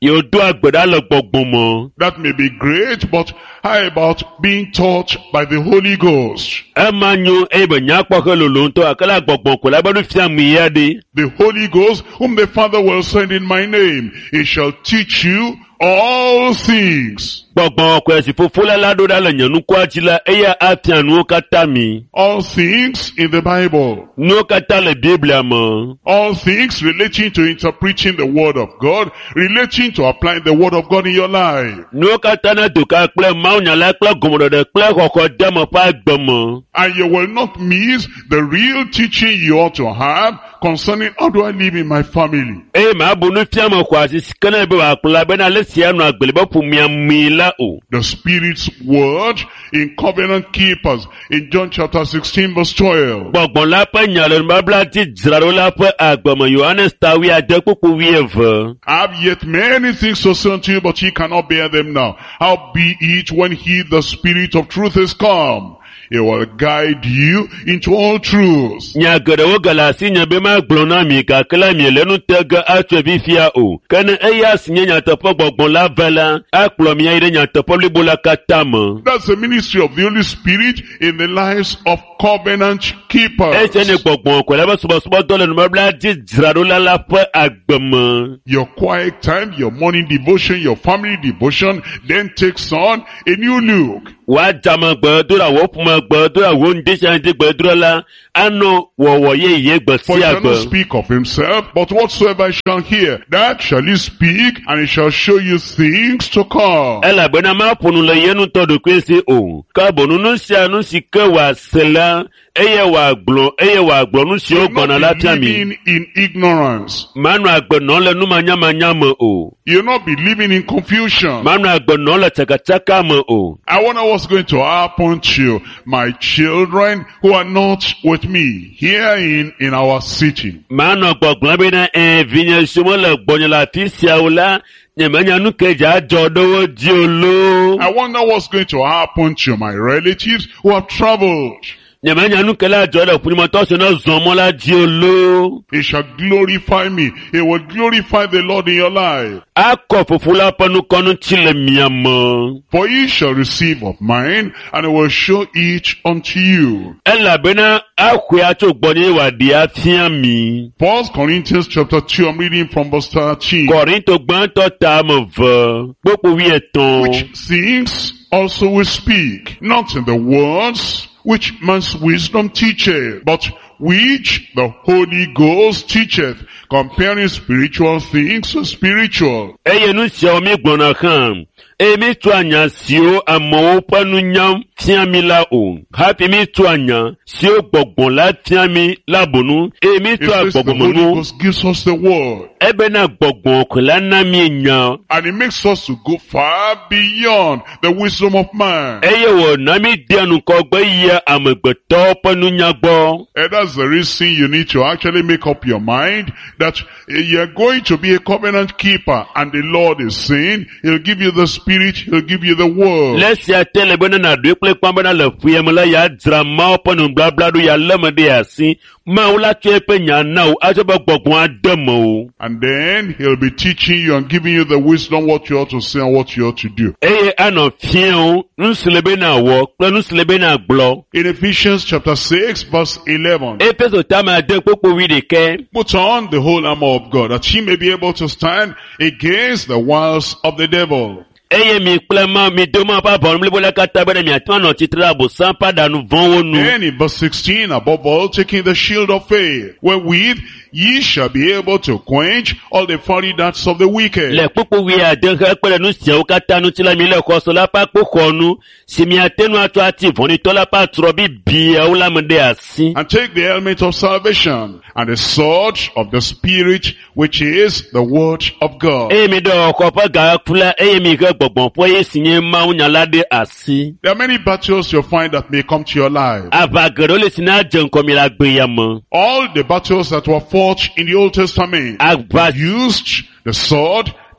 yóò dó àgbẹ̀dá lọ gbọ̀gbọ̀n mọ́. That may be great, but how about being taught by the Holy Ghost? Ẹ máa yan ẹbẹ̀ nyà pọ̀kẹ́ lòlò ń tọ́ àkàlà gbọ̀gbọ̀n kò lábẹ́nu fi àmì ìyá de. The Holy Ghost, whom the Father will send in my name, he shall teach you all things. Gbọ̀gbọ̀n ọkọ̀ ẹ̀sìn fúnfún láládó dálẹ̀ yànnú kó àtìlá ẹ̀yà àfihàn ní ó kátà mi. All things in the Bible. Ní ó kátà lẹ̀ Bíbélì àmọ́. All things relating to interpreting the Word of God, relating to applying the Word of God in your life. Ní ó kátà náà dùkà pẹ́ máa ń yàrá pẹ́ gòmòdòdò pẹ́ kọ̀kọ́ dẹ́mọ̀ fún àgbọ̀mọ̀. And you will not miss the real teaching you ought to have concerning how do I live in my family. Ẹ máa bunú fíàmù kọ́ àti sikẹ́nà ẹ̀bẹ̀ wà pẹ̀lú abẹ́nà lẹ́sìn àánú àgbẹ̀lẹ́bẹ̀ fún mi àmì ìlà o. The Spirit's word in covenant keepers in John chapter sixteen verse twelve. Gbọ̀gbọ̀n lápẹ́ ìyàlẹ̀ nígbàgbà tí jìràró lápẹ́ àgbọ̀mọ̀ Yohanes tàwí àjẹpọ̀pọ̀ wí ẹ̀fọ́. I have yet many things to say unto you, but ye cannot bear them now. Howbeit when he, the Spirit of truth, is come, he will guide you into all truth. Nyagere wo galasi nyabe ma glona mi ka kala mi lenu tega atwe bi fia o. Kana eya sinye nyatopo gbogbon la vala, aklo mi ire nyatopo libola katama. That's the ministry of the Holy Spirit in the lives of covenant keepers. E se ne gbogbon ko la ba subo subo dole no mabla di jrado la la pe agbemo. Your quiet time, your morning devotion, your family devotion then takes on a new look. Wa jama gbadura wo puma gbadura wo ndesha ndi gbadura la ano wo wo ye ye gba For si he shall not agbo. speak of himself, but whatsoever he shall hear, that shall he speak, and he shall show you things to come. Ela bena ma ponu le yenu todo kwesi o. Ka bonu nu si anu si ke wa sela eye wa gblon eye wa gblon nu si o You're gbona not la be living in ignorance. Manu agbono le nu manya manya mo o. You'll not be living in confusion. Manu agbono le chaka chaka mo o. I wonder what's going to happen to my children who are not with me here in, in our city. Manu agbogbon be na en vinye sumo le gbonyo la fi sia o la nyemanya nu keja jodowo di olo. I wonder what's going to happen to my relatives who have traveled. Nyemanya nu kela jodo punimo to se no zomo la di olo. He shall glorify me. He will glorify the Lord in your life. Akọ fufula panu konu chile miamo. For ye shall receive of mine, and I will show it unto you. Ela bena akwe acho gbonye wa di afian mi. First Corinthians chapter two, I'm reading from verse thirteen. Korinto gbanto ta mo ve. Popo wi eton. Which things also we speak, not in the words which man's wisdom teacheth, but which the Holy Ghost teacheth, comparing spiritual things to spiritual. Eye nu se omi gbona kan. Emi tu anya si o amo panu nyam tian mi la o. Happy mi tu anya si o gbogbon la tian mi la bonu. Emi It tu says the agbogbon Holy nu. Ghost gives us the word, Ebe na gbogbon ko la na mi nya. and it makes us to go far beyond the wisdom of man. Eye wo na mi de anu ko gbe ye amegbeto panu nya gbo. And that's the reason you need to actually make up your mind that eh, you're going to be a covenant keeper, and the Lord is saying He'll give you the Spirit, He'll give you the word. Lesi atele bena na dwe kple kpamba na le fuye mla ya dra ma panu bla bla do ya leme de asi. Ma ula tue pe nya na o ajo ba gbogbon ademo. And then He'll be teaching you and giving you the wisdom what you ought to say and what you ought to do. Eye ano fien o, nusilebe na wo, kple nusilebe na gblɔ. In Ephesians chapter six verse eleven, Efeso tama de kpokpo wi ɖeke. put on the whole armor of God, that ye may be able to stand against the wiles of the devil. Eye mi kple ma mi do ma pa bɔnu blibo la kata be ne miatɔ nɔ tsitre abosan paɖanu vɔwo nu. Then in verse sixteen, above all, taking the shield of faith, wherewith ye shall be able to quench all the fiery darts of the wicked. Le kpokpo wi ade xe kpe ɖe nu siawo katã ŋuti la mi le xɔsɔ la pa kpoxɔ nu si miate nu atsɔ ati vɔnitɔ la pa trɔ bi biawo la me ɖe asi. And take the helmet of salvation and the sword of the Spirit, which is the word of God. Eye mi ɖe xɔ ƒe gaku la eye mi xe gbɔgbɔn ƒe ye si nye mawu nya la ɖe asi. There are many battles you'll find that may come to your life. Ava geɖewo le si na dze ŋkɔ mi le agbe ya me. All the battles that were fought in the Old Testament Ava used the sword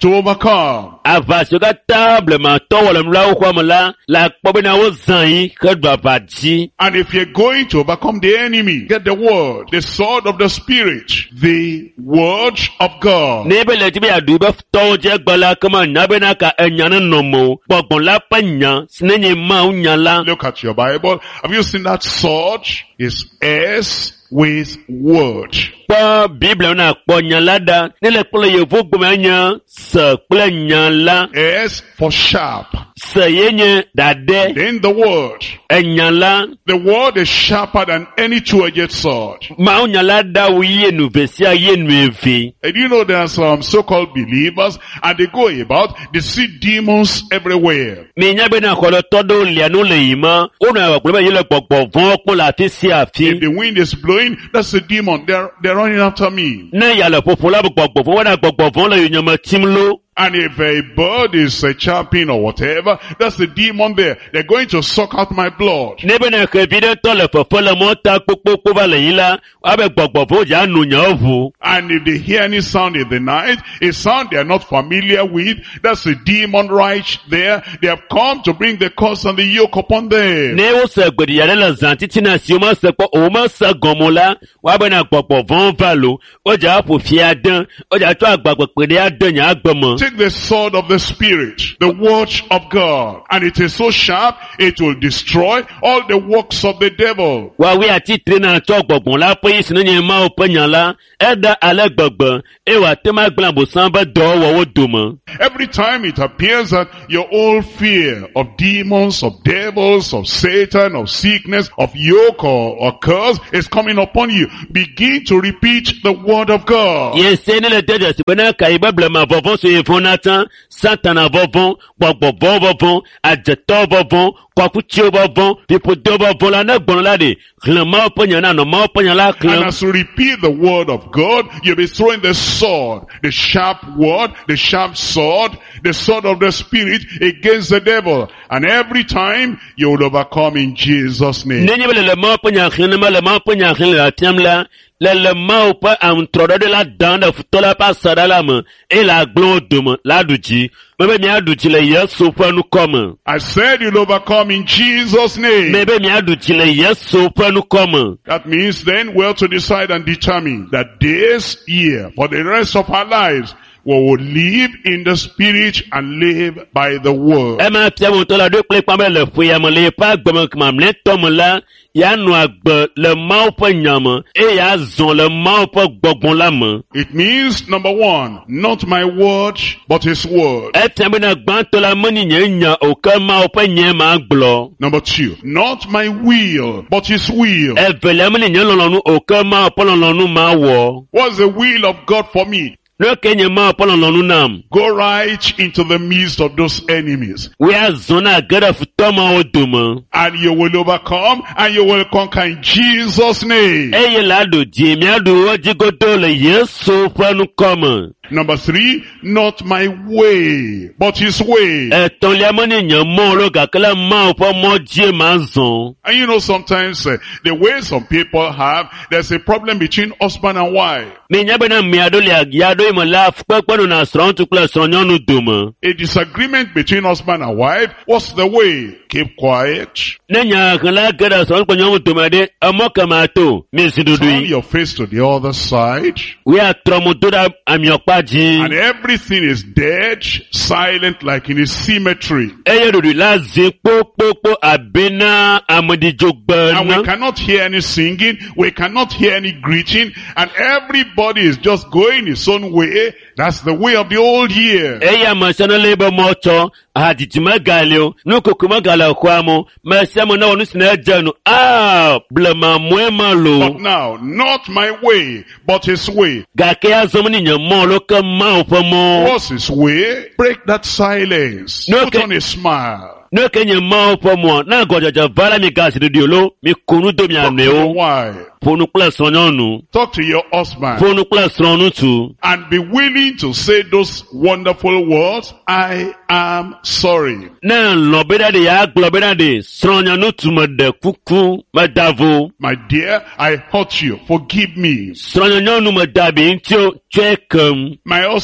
to overcome. Avasio ka table ma tɔwɔlɔ mla wo kɔm la la kpɔbɛ na wo zan yi ke do avadzi. And if you're going to overcome the enemy, get the word, the sword of the Spirit, the word of God. Ne be le ti be adu be tɔwo dze gbe la kema nya be na ka enya ne nɔmɔ gbɔgbɔn la ƒe nya sine nye ma wo nya la. Look at your Bible. Have you seen that sword? It's S with word. Kpɔ Bible na kpɔ nya la da ne le kple yevu gbeme nya se kple nya la. S for sharp. Se ye nye dade. Then the word. Enya la. The word is sharper than any two-edged sword. Ma wo nya la da wo ye nu vesia ye nu evi. And you know there are some so-called believers and they go about, they see demons everywhere. Me nya be na kɔlɔ tɔ do lia no le yi ma. O na wa kple be ye le gbɔgbɔ vɔn kpɔ la afi si afi. If the wind is blowing, that's a demon. They're, they're running after me. Ne ya le ƒoƒo la be gbɔgbɔ vɔn wa na gbɔgbɔ vɔn le yonyeme tim lo. And if a bird is a chirping or whatever, that's the demon there. They're going to suck out my blood. Ne be na ke vi de tɔ le fefe le mɔ ta kpokpokpo va le yi la, wa be gbɔgbɔ vɔn dza nu nya ʋu. And if they hear any sound in the night, a sound they are not familiar with, that's a demon right there. They have come to bring the curse and the yoke upon them. Ne wo se gbediya ɖe le zã titina si wo ma se kpɔ, o ma se gɔmɔ la, wa be na gbɔgbɔ vɔn va lo, o dza ƒo fia de, o dza tsɔ agbagbe ɖe ade nya agbe me. Take the sword of the Spirit, the word of God, and it is so sharp, it will destroy all the works of the devil. Wa we ati tre na tsɔ gbɔgbɔn la ƒe yi si ne nye ma wo ƒe nya la, eda ale gbegbe, e wa te ma gblẽ abosan be dɔwɔwɔ dome. Every time it appears that your old fear of demons, of devils, of Satan, of sickness, of yoke or, or curse is coming upon you, begin to repeat the word of God. Yes, ne le de si be na ka yi Bible ma vɔvɔn so ye fɔ na tan, Satana vɔvɔn, gbɔgbɔ vɔvɔn, adzetɔ vɔvɔn, kɔkutsi vɔvɔn, pipodo vɔvɔn la ne gbɔn la de, hlẽ ma ƒe nya na nɔ ma ƒe nya la And hlẽ. as you repeat the word of God, you'll be throwing the sword, the sharp word, the sharp sword, the sword of the Spirit against the devil. And every time you will overcome in Jesus' name. Ne nye be le le ma ƒe nya hlẽ ne me le ma ƒe nya hlẽ le atiam la, le le ma ƒe aŋutrɔ ɖe la dan ɖe futɔ la ƒe asaɖa la me, eye le agblẽ wo dome la ɖu dzi. Me be miaɖu dzi le Yesu ƒe nukɔ me. I said you'll overcome in Jesus' name. Me be miaɖu dzi le Yesu ƒe nukɔ me. That means then we have to decide and determine that this year, for the rest of our lives, we will live in the Spirit and live by the word. Ema fia mo to la do kple kpam le ƒe me le pa gbeme kema mle tɔ me la, ya nu agbe le Mawu ƒe nya me, eye ya zɔn le Mawu ƒe gbɔgbɔn la me. It means, number one, not my word, but his word. Etia be na gbãtɔ la meni nye nya o ke Mawu ƒe nya ma gblɔ. Number two, not my will, but his will. Evelia meni nye lɔlɔnu o ke Mawu ƒe lɔlɔnu ma wɔ. What's the will of God for me? Ne ke nye Mawu ƒe lɔlɔnu nam. Go right into the midst of those enemies. Wo ya zɔn na ge ɖe futɔ mawo dome. And you will overcome and you will conquer in Jesus' name. Eye la ɖo dzi miaɖu wo dzi godo le Yesu ƒe nukɔ me. Number three, not my way, but his way. Etɔ̃lia meni nye mɔ lo gake le Mawu ƒe mɔ dzie ma zɔn. And you know sometimes uh, the way some people have, there's a problem between husband and wife. Me nya be na mia ɖo lia ya ɖo me la kpekpe no na srɔ̃ŋutsu kple srɔ̃nyɔnu dome. A disagreement between husband and wife, what's the way? Keep quiet. Ne nya he la ge ɖe srɔ̃ŋu kple nyɔnu dome ɖe, emɔ kema to, mi si Turn ɖoɖoe. your face to the other side. Wo ya trɔ mo do ɖa amiɔkpa dzi. And everything is dead, silent like in a cemetery. Eye ɖoɖoe la zi kpokpokpo abena ameɖidzogbe And we na. cannot hear any singing, we cannot hear any greeting, and everybody is just going his own way. That's the way of the old year. Eye ame sia ne le be mɔ tsɔ, ahadzidzi megali o, nukoko megali xɔa mo, me sia me ne wɔ nu si ne edze nu, ah, blema mɔe ma But lo. now, not my way, but his way. Gake azɔm ni nye mɔ lo ke Mawu ƒe mɔ. What's his way? Break that silence. No, Put okay. on a smile. Ne ke nye Mawu ƒe mɔ, na gɔdzɔdzɔ va la mi gasi ɖoɖoe lo, mi ko nu do mia Talk to your nɔewo. wife. Ƒo nu kple srɔ̃nyɔnu, Talk to your husband. ƒo nu kple srɔ̃ŋutsu. And be willing to say those wonderful words, I am sorry. Ne lɔ be ɖa ɖe ya gblɔ be ɖa ɖe, srɔ̃nyɔnutu me ɖe kuku, me da vo. My dear, I hurt you. Forgive me. Srɔ̃nyɔnu me da bi ŋuti tsɔe kem. My husband,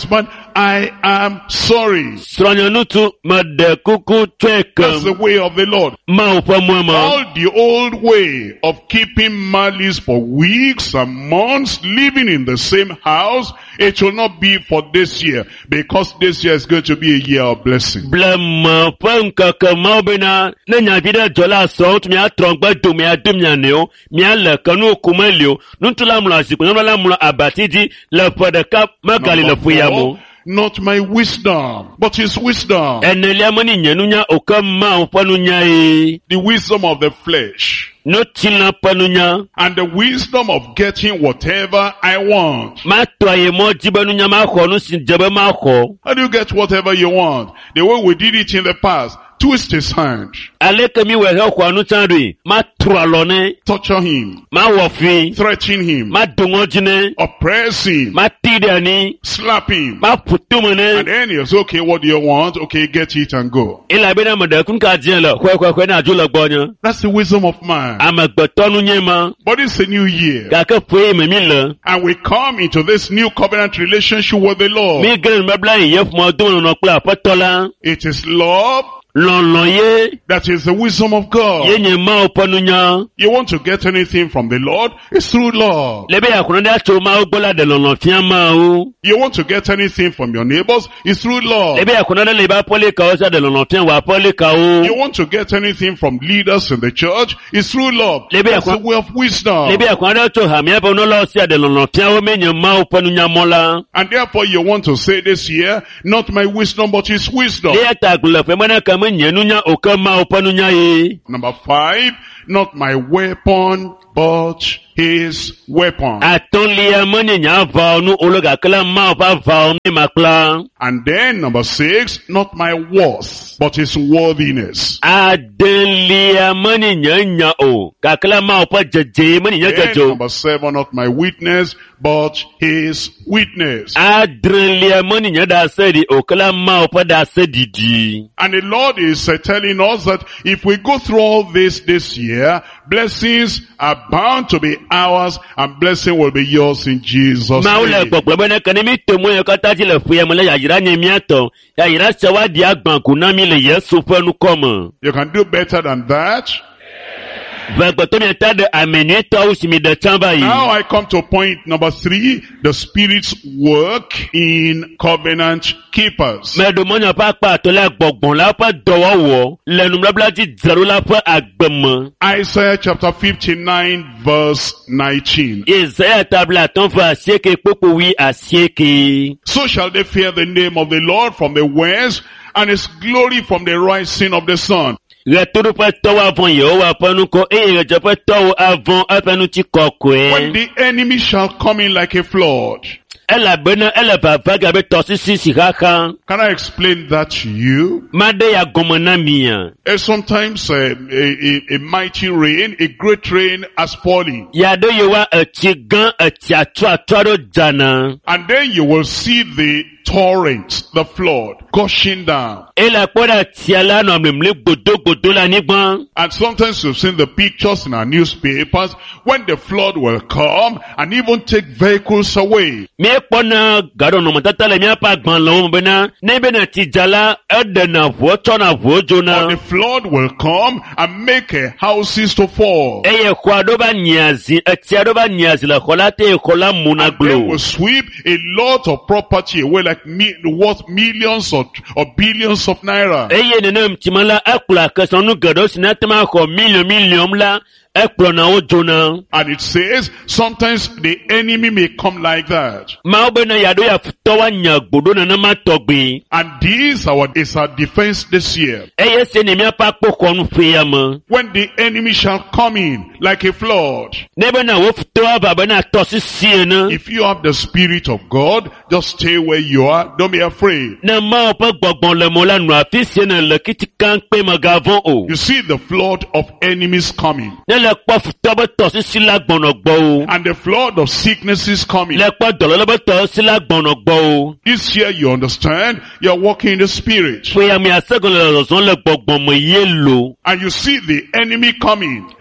I am sorry. Sranyanutu made kuku That's the twekam. way of the Lord. Ma upa mwema. All the old way of keeping malice for weeks and months, living in the same house, it will not be for this year, because this year is going to be a year of blessing. Blama panka kama bena na nyabida jola sort mi atrongba do mi adum nyaneo mi ala kanu kumelio nuntula mula siku nyamla mula abatidi la podaka magali la fuyamo. Not my wisdom, but his wisdom. Enele mani nyanunya okama upanunya e. The wisdom of the flesh. No tina panunya. And the wisdom of getting whatever I want. Ma toye mo jibanunya ma ko nu sin jebe ma ko. How do you get whatever you want? The way we did it in the past. Twist his hand. Aleke mi wehe kwa nu tandwi. Ma trualone. Torture him. Ma wafi. Threaten him. Ma dungojine. Oppress him. Ma tidani. Slap him. Ma putumane. And then he says, okay, what do you want? Okay, get it and go. Ila bena mada kun ka jela. Kwe kwe kwe na jula gbonya. That's the wisdom of man. Ama gbotonu nyema. But it's a new year. Kaka fwe me mile. And we come into this new covenant relationship with the Lord. Mi gren mebla yef mo dun no kla patola. It is love. Lon ye. That is the wisdom of God. Ye nye ma opanunya. You want to get anything from the Lord? It's through love. Lebe ya kunanda cho ma ogbola de lon fian ma o. You want to get anything from your neighbors? It's through love. Lebe ya kunanda leba pole ka osa de lon fian wa pole ka o. You want to get anything from leaders in the church? It's through love. That's the way of wisdom. Lebe ya kunanda cho ha mi abo no lo sia de lon fian o me nye ma opanunya mola. And therefore you want to say this year, not my wisdom but his wisdom. Le ta gula fe mana ka me nyenunya okama opanunya ye. Number five, not my weapon but his weapon. Atonlia mani nya va nu ologa kala ma va va mi makla. And then number six, not my worth but his worthiness. Adelia mani nya nya o kakala ma pa jeje mani nya Then gajo. number seven, not my witness but his witness. Adrelia mani nya da sedi okala ma pa da sedidi. And the Lord is uh, telling us that if we go through all this this year, blessings are bound to be ours and blessing will be yours in Jesus' Ma ule name. gbogbo bene kan mi to mo yo kata ti le fuye mo le ya yira nye mi ato. Ya yira sewa di agban ku na mi le Yesu fenu komo. You can do better than that. Vegbo to mi ta de amenu to o si mi de tamba yi. Now I come to point number three, the Spirit's work in covenant keepers. Me do mo nya pa pa to le gbogbon la pa dowo wo. Lenu blabla ti zero la pa agbemo. Isaiah chapter fifty-nine verse nineteen. Isaiah tabla ton fa sieke popo wi asieke. So shall they fear the name of the Lord from the west and his glory from the rising of the sun. Returu pa towa avon Yehowa panu ko e reje pa towa avon apenu ti kokwe. When the enemy shall come in like a flood. Ela bena ela va vaga be tosi sisi kaka. Can I explain that to you? Made ya gomona miya. Uh, sometimes uh, a, a, a mighty rain, a great rain has fallen. Ya do yewa e ti gan e ti atwa atwa do jana. And then you will see the torrent, the flood, gushing down. Ela poda ti ala no mlemle godo godo la nigban. And sometimes you've seen the pictures in our newspapers when the flood will come and even take vehicles away. Mi pona gado no matata le mi apa gban lo bena. Ne bena ti jala e de na vo to na vo jona. Or the flood will come and make uh, houses to fall. Eye kwa do ba nyazi e ti do ba nyazi la kola te kola muna They will glo. sweep a lot of property away, like mi worth millions or, or billions of naira. Eye ne nem timala akula kesonu gado sinatema ko million million la ekplo na o jona. And it says, sometimes the enemy may come like that. Ma obe na yado ya futowa nyagbodo na nama togbe. And this our, is our defense this year. Eye se ne mi apa poko nu feyama. When the enemy shall come in like a flood. Nebe na wo futowa baba na tosi siye na. If you have the Spirit of God, just stay where you are. Don't be afraid. Na ma ope gbogbon le mola nu afi siye na le kiti kan pe magavon o. You see the flood of enemies coming. Ne le kpo futowa tosi sila gbono gbo o. And the flood of sicknesses coming. Le kpo dololo be to sila gbono gbo o. This year you understand, you're walking in the Spirit. Feyami asegun le lozon le gbogbon mo ye lo. And you see the enemy coming.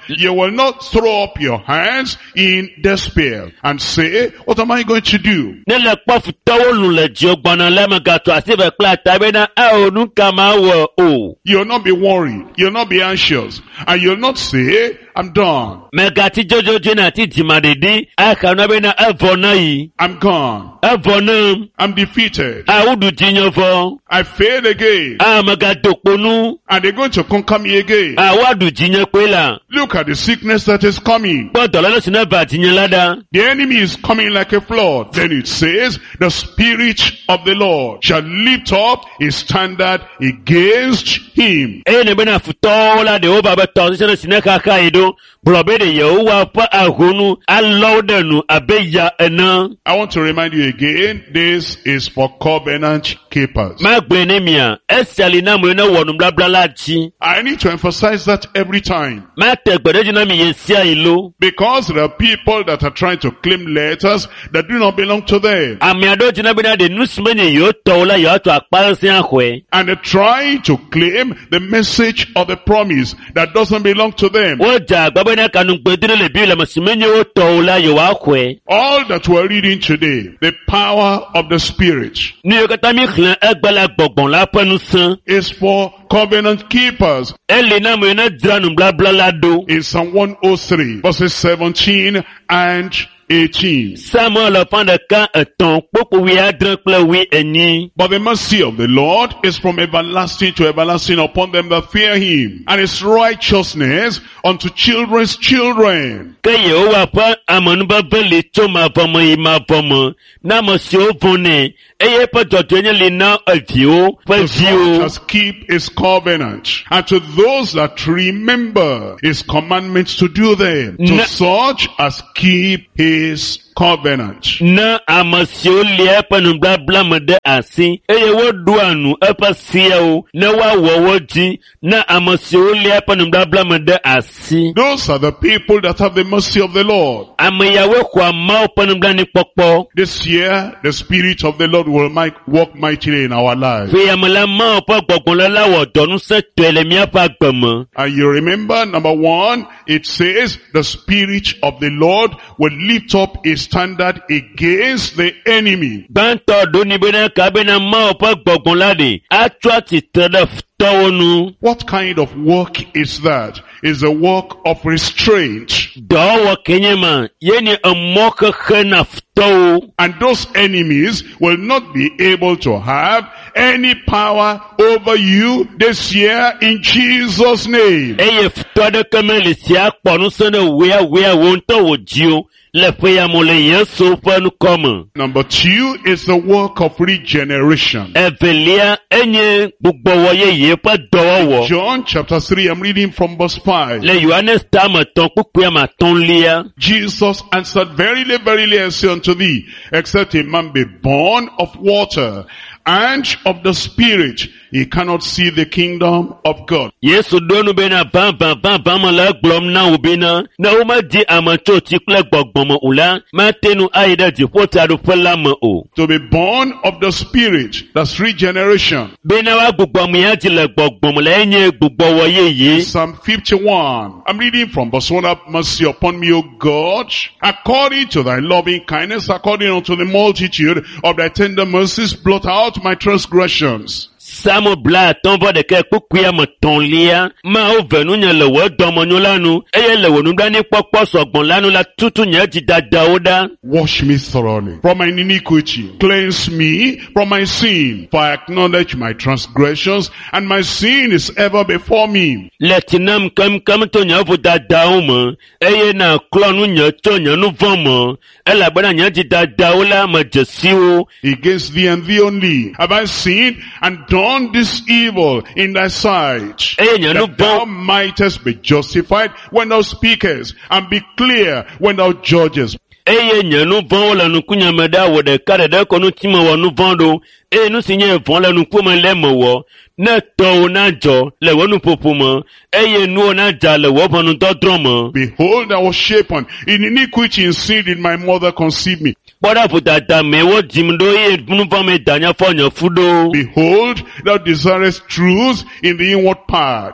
You will not throw up your hands in despair and say, what am I going to do? Nele kpɔfu tɔwo lu le dzio gbɔna le me gato asi ve kple ata be na eo nu ka ma wɔ o. You'll not be worried. You'll not be anxious. And you'll not say, I'm done. Me gati jojojo na ti dzimaɖeɖi aka na be na evɔ na yi. I'm gone. Evɔ na. I'm defeated. Awuɖu dzinyɔ vɔ. I failed again. Ame gado kponu. And they're going to conquer me again. Awaɖu dzinyɔ kpe la. Look at the sickness that is coming. Kpɔ dɔlele si ne va dzinyɔ la ɖa. The enemy is coming like a flood. Then it says, the Spirit of the Lord shall lift up his standard against him. Eye ne be na futɔwo la ɖewo va be tɔ sise ne si ne kaka yi ɖo. Gblɔ be ɖe Yehowa ƒe ahonu alɔwo ɖe nu abe ya ene. I want to remind you again, this is for covenant keepers. Ma gblɔe ne mia, esia li na amewo ne wɔ nubabla la dzi. I need to emphasize that every time. Ma te gbeɖedzi na mi ye sia yi lo. Because there are people that are trying to claim letters that do not belong to them. Ame aɖewo dzi na be na ɖe nu si menye yewo tɔwo la yewoatsɔ akpa ŋusẽ axɔe. And they're trying to claim the message of the promise that doesn't belong to them. Wodze agba be na kanugbedo le Biblia me si menye wo tɔwo la yewoaxɔe. All that we're reading today, the power of the Spirit, Nu yiwo katã mi xlẽ egbe la gbɔgbɔ la ƒe ŋusẽ. is for covenant keepers. Eli na amewo ne dzra nubabla la ɖo. In Psalm one oh three, verses seventeen and eighteen. Samuel elefa ɖeka etɔ̃ kpokpo wi adre kple wi enyi. But the mercy of the Lord is from everlasting to everlasting upon them that fear him, and his righteousness unto children's children. Ke Yehowa ƒe amenuveve li tso mavɔ me yi mavɔ me na ame siwo vɔnɛ, eye eƒe dzɔdzɔe nye li na eviwo ƒe To such viwo. as keep his covenant, and to those that remember his commandments to do them, to Na- such as keep his covenant. Na ame siwo lia eƒe nubabla me ɖe asi, eye woɖoa nu eƒe seawo ne woawɔ wo dzi. Na ame siwo lia eƒe nubabla me ɖe asi. Those are the people that have the mercy of the Lord. Ame yawoe xɔa Mawu ƒe nublanuikpɔkpɔ. This year, the Spirit of the Lord will might work mightily in our lives. Ƒe yame la Mawu ƒe gbɔgbɔ le la wɔ dɔnusẽ tɔe le míaƒe agbe me. And you remember, number one, it says the Spirit of the Lord will lift up a standard against the enemy. Gbãtɔ ɖo ni be ne ka be na Mawu ƒe gbɔgbɔ la ɖe atso atsitre ɖe futɔwo nu. What kind of work is that? It's a work of restraint. Dɔwɔwɔ kenye ma, ye nye emɔ xexe na futɔwo. And those enemies will not be able to have any power over you this year in Jesus' name. Eye futɔ aɖeke meli si akpɔ nusẽ ɖe wea wea wo ŋutɔ wò dziwo le ƒeyamo le Yesu ƒe nukɔme. Number two is the work of regeneration. Evelia enye gbugbɔwɔ yeye ƒe dɔwɔwɔ. John chapter three, I'm reading from verse five. Le Yohanes tame tɔ̃ kpukpui ame atɔ̃lia. Jesus answered, Verily, verily, I say unto thee, except a man be born of water and of the Spirit, he cannot see the kingdom of God. Yesu ɖo nu bena vavavava me le egblɔm na wo bena ne womedi ame tso tsi kple gbɔgbɔ me o la, mate nu ayi ɖe dziƒotsaɖoƒe la me o. To be born of the Spirit, that's regeneration. Bena woagbugbɔ ame ya dzi le gbɔgbɔ me le enye gbugbɔwɔ yeye. Psalm fifty-one, I'm reading from verse one, have mercy upon me, O God, according to thy loving kindness, according unto the multitude of thy tender mercies, blot out my transgressions. Samu bla atɔ̃ vɔ ɖeka kpukpui ame tɔ̃lia. Mawo ve nunye le wò dɔmenyo la nu, eye le wò nublanuikpɔkpɔ sɔgbɔn la nu la tutu nye dzidadawo ɖa. Wash me thoroughly from my iniquity. Cleanse me from my sin. For I acknowledge my transgressions, and my sin is ever before me. Le tsi nam kemkem to nye vodadawo me, eye nàklɔ nu nye tso nye nu vɔ̃ me, elabena nye dzidadawo la me dze si wo. Against thee and thee only have I sinned and done this evil in thy sight, Eye nye nu that thou vɔ̃, mightest be justified when thou speakest, and be clear when thou judgest. eye nye nu vɔ̃wo le nukunye me ɖa wɔ ɖeka ɖeɖe kɔ nu ti me wɔ nu vɔ̃ ɖo, eye nu si nye vɔ̃ le nukume le me wɔ, ne tɔwo na dzɔ le wɔ nuƒoƒo me, eye nuwo na dza le wɔ ʋɔnudɔdrɔ̃ me. Behold, I was shapen in iniquity, and sin did my mother conceive me. Kpɔɖa vodada me wo dzim ɖo eye nu vɔ̃ me danya fɔ nye fu ɖo. Behold, thou desirest truth in the inward parts,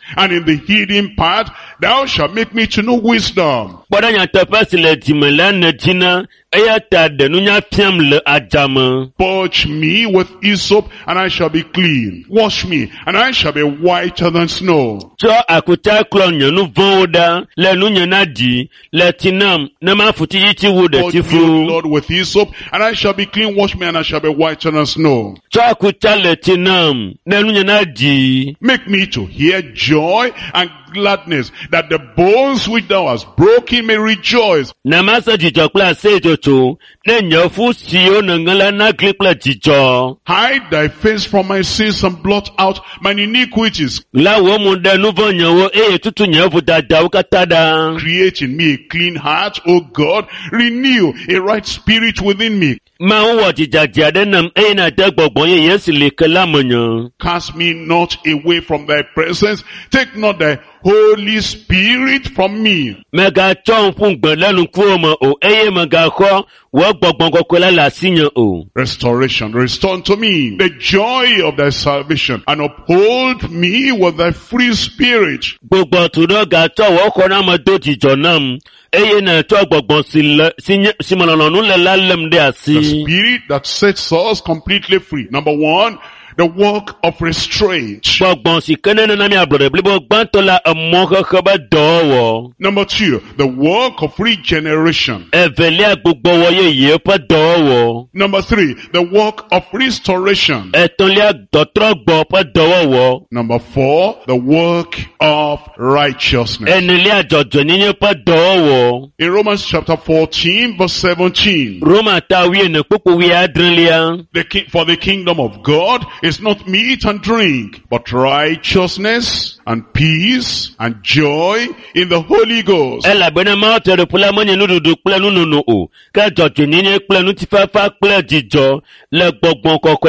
And in the hidden part, thou shalt make me to know wisdom. Kpɔɖe nyateƒe si le dzime le ene dzina, eya ta ɖe nunya fiam le adzame. Purge me with hyssop, and I shall be clean. Wash me, and I shall be whiter than snow. Tsɔ akuta klɔ nye nu vɔ̃wo ɖa le nunye na ɖi le tsi nam ne mafuti yitsi wu ɖe Purge tsi me, O fu. Lord, with hyssop, and I shall be clean. Wash me, and I shall be whiter than snow. Tsɔ akuta le tsi nam ne nunye na ɖi. Make me to hear joy and gladness, that the bones which thou hast broken may rejoice. Ne mase dzidzɔ kple aseyetsotso ne nye fu siwo neŋe le nagli kple dzidzɔ. Hide thy face from my sins and blot out mine iniquities. La wo mu ɖe nu vɔ̃ nyewo eye tutu nye vodadawo katã ɖa. Create in me a clean heart, O God. Renew a right spirit within me. Mawu wɔ dzidzadzia ɖe nam eye nàde gbɔgbɔ yeye si li ke la menye. Cast me not away from thy presence. Take not thy Holy Spirit from me. Megatsɔ ŋkugbẽ le nukuwo me o eye megaxɔ wɔ gbɔgbɔ kɔkɔe la le asinye o. Restoration. Restore unto me the joy of thy salvation, and uphold me with thy free spirit. Gbogbo tu ɖe gatsɔ wɔ xɔ na me do dzidzɔ nam eye nàtsɔ gbɔgbɔ si le si nye si me lɔlɔ̃nu le la lém ɖe The asi. spirit that sets us completely free. Number one, the work of restraint. Gbɔgbɔ si ke ne nena mi ablɔɖe blibo gbãtɔ la emɔ xexe be dɔwɔwɔ. Number two, the work of regeneration. Evelia gbugbɔwɔ yeye ƒe dɔwɔwɔ. Number three, the work of restoration. Etɔ̃lia dɔtrɔgbɔ ƒe dɔwɔwɔ. Number four, the work of righteousness. Enelia dzɔdzɔnyenye ƒe dɔwɔwɔ. In Romans chapter fourteen, verse seventeen, Roma ta wiene kpukpu wi adrelia. the ki- for the kingdom of God is not meat and drink, but righteousness and peace and joy in the Holy Ghost. Elabena Mawu te ɖoƒe la menye nuɖuɖu kple nunono o, ke dzɔdzɔnyenye kple ŋutifafa kple dzidzɔ le gbɔgbɔ kɔkɔe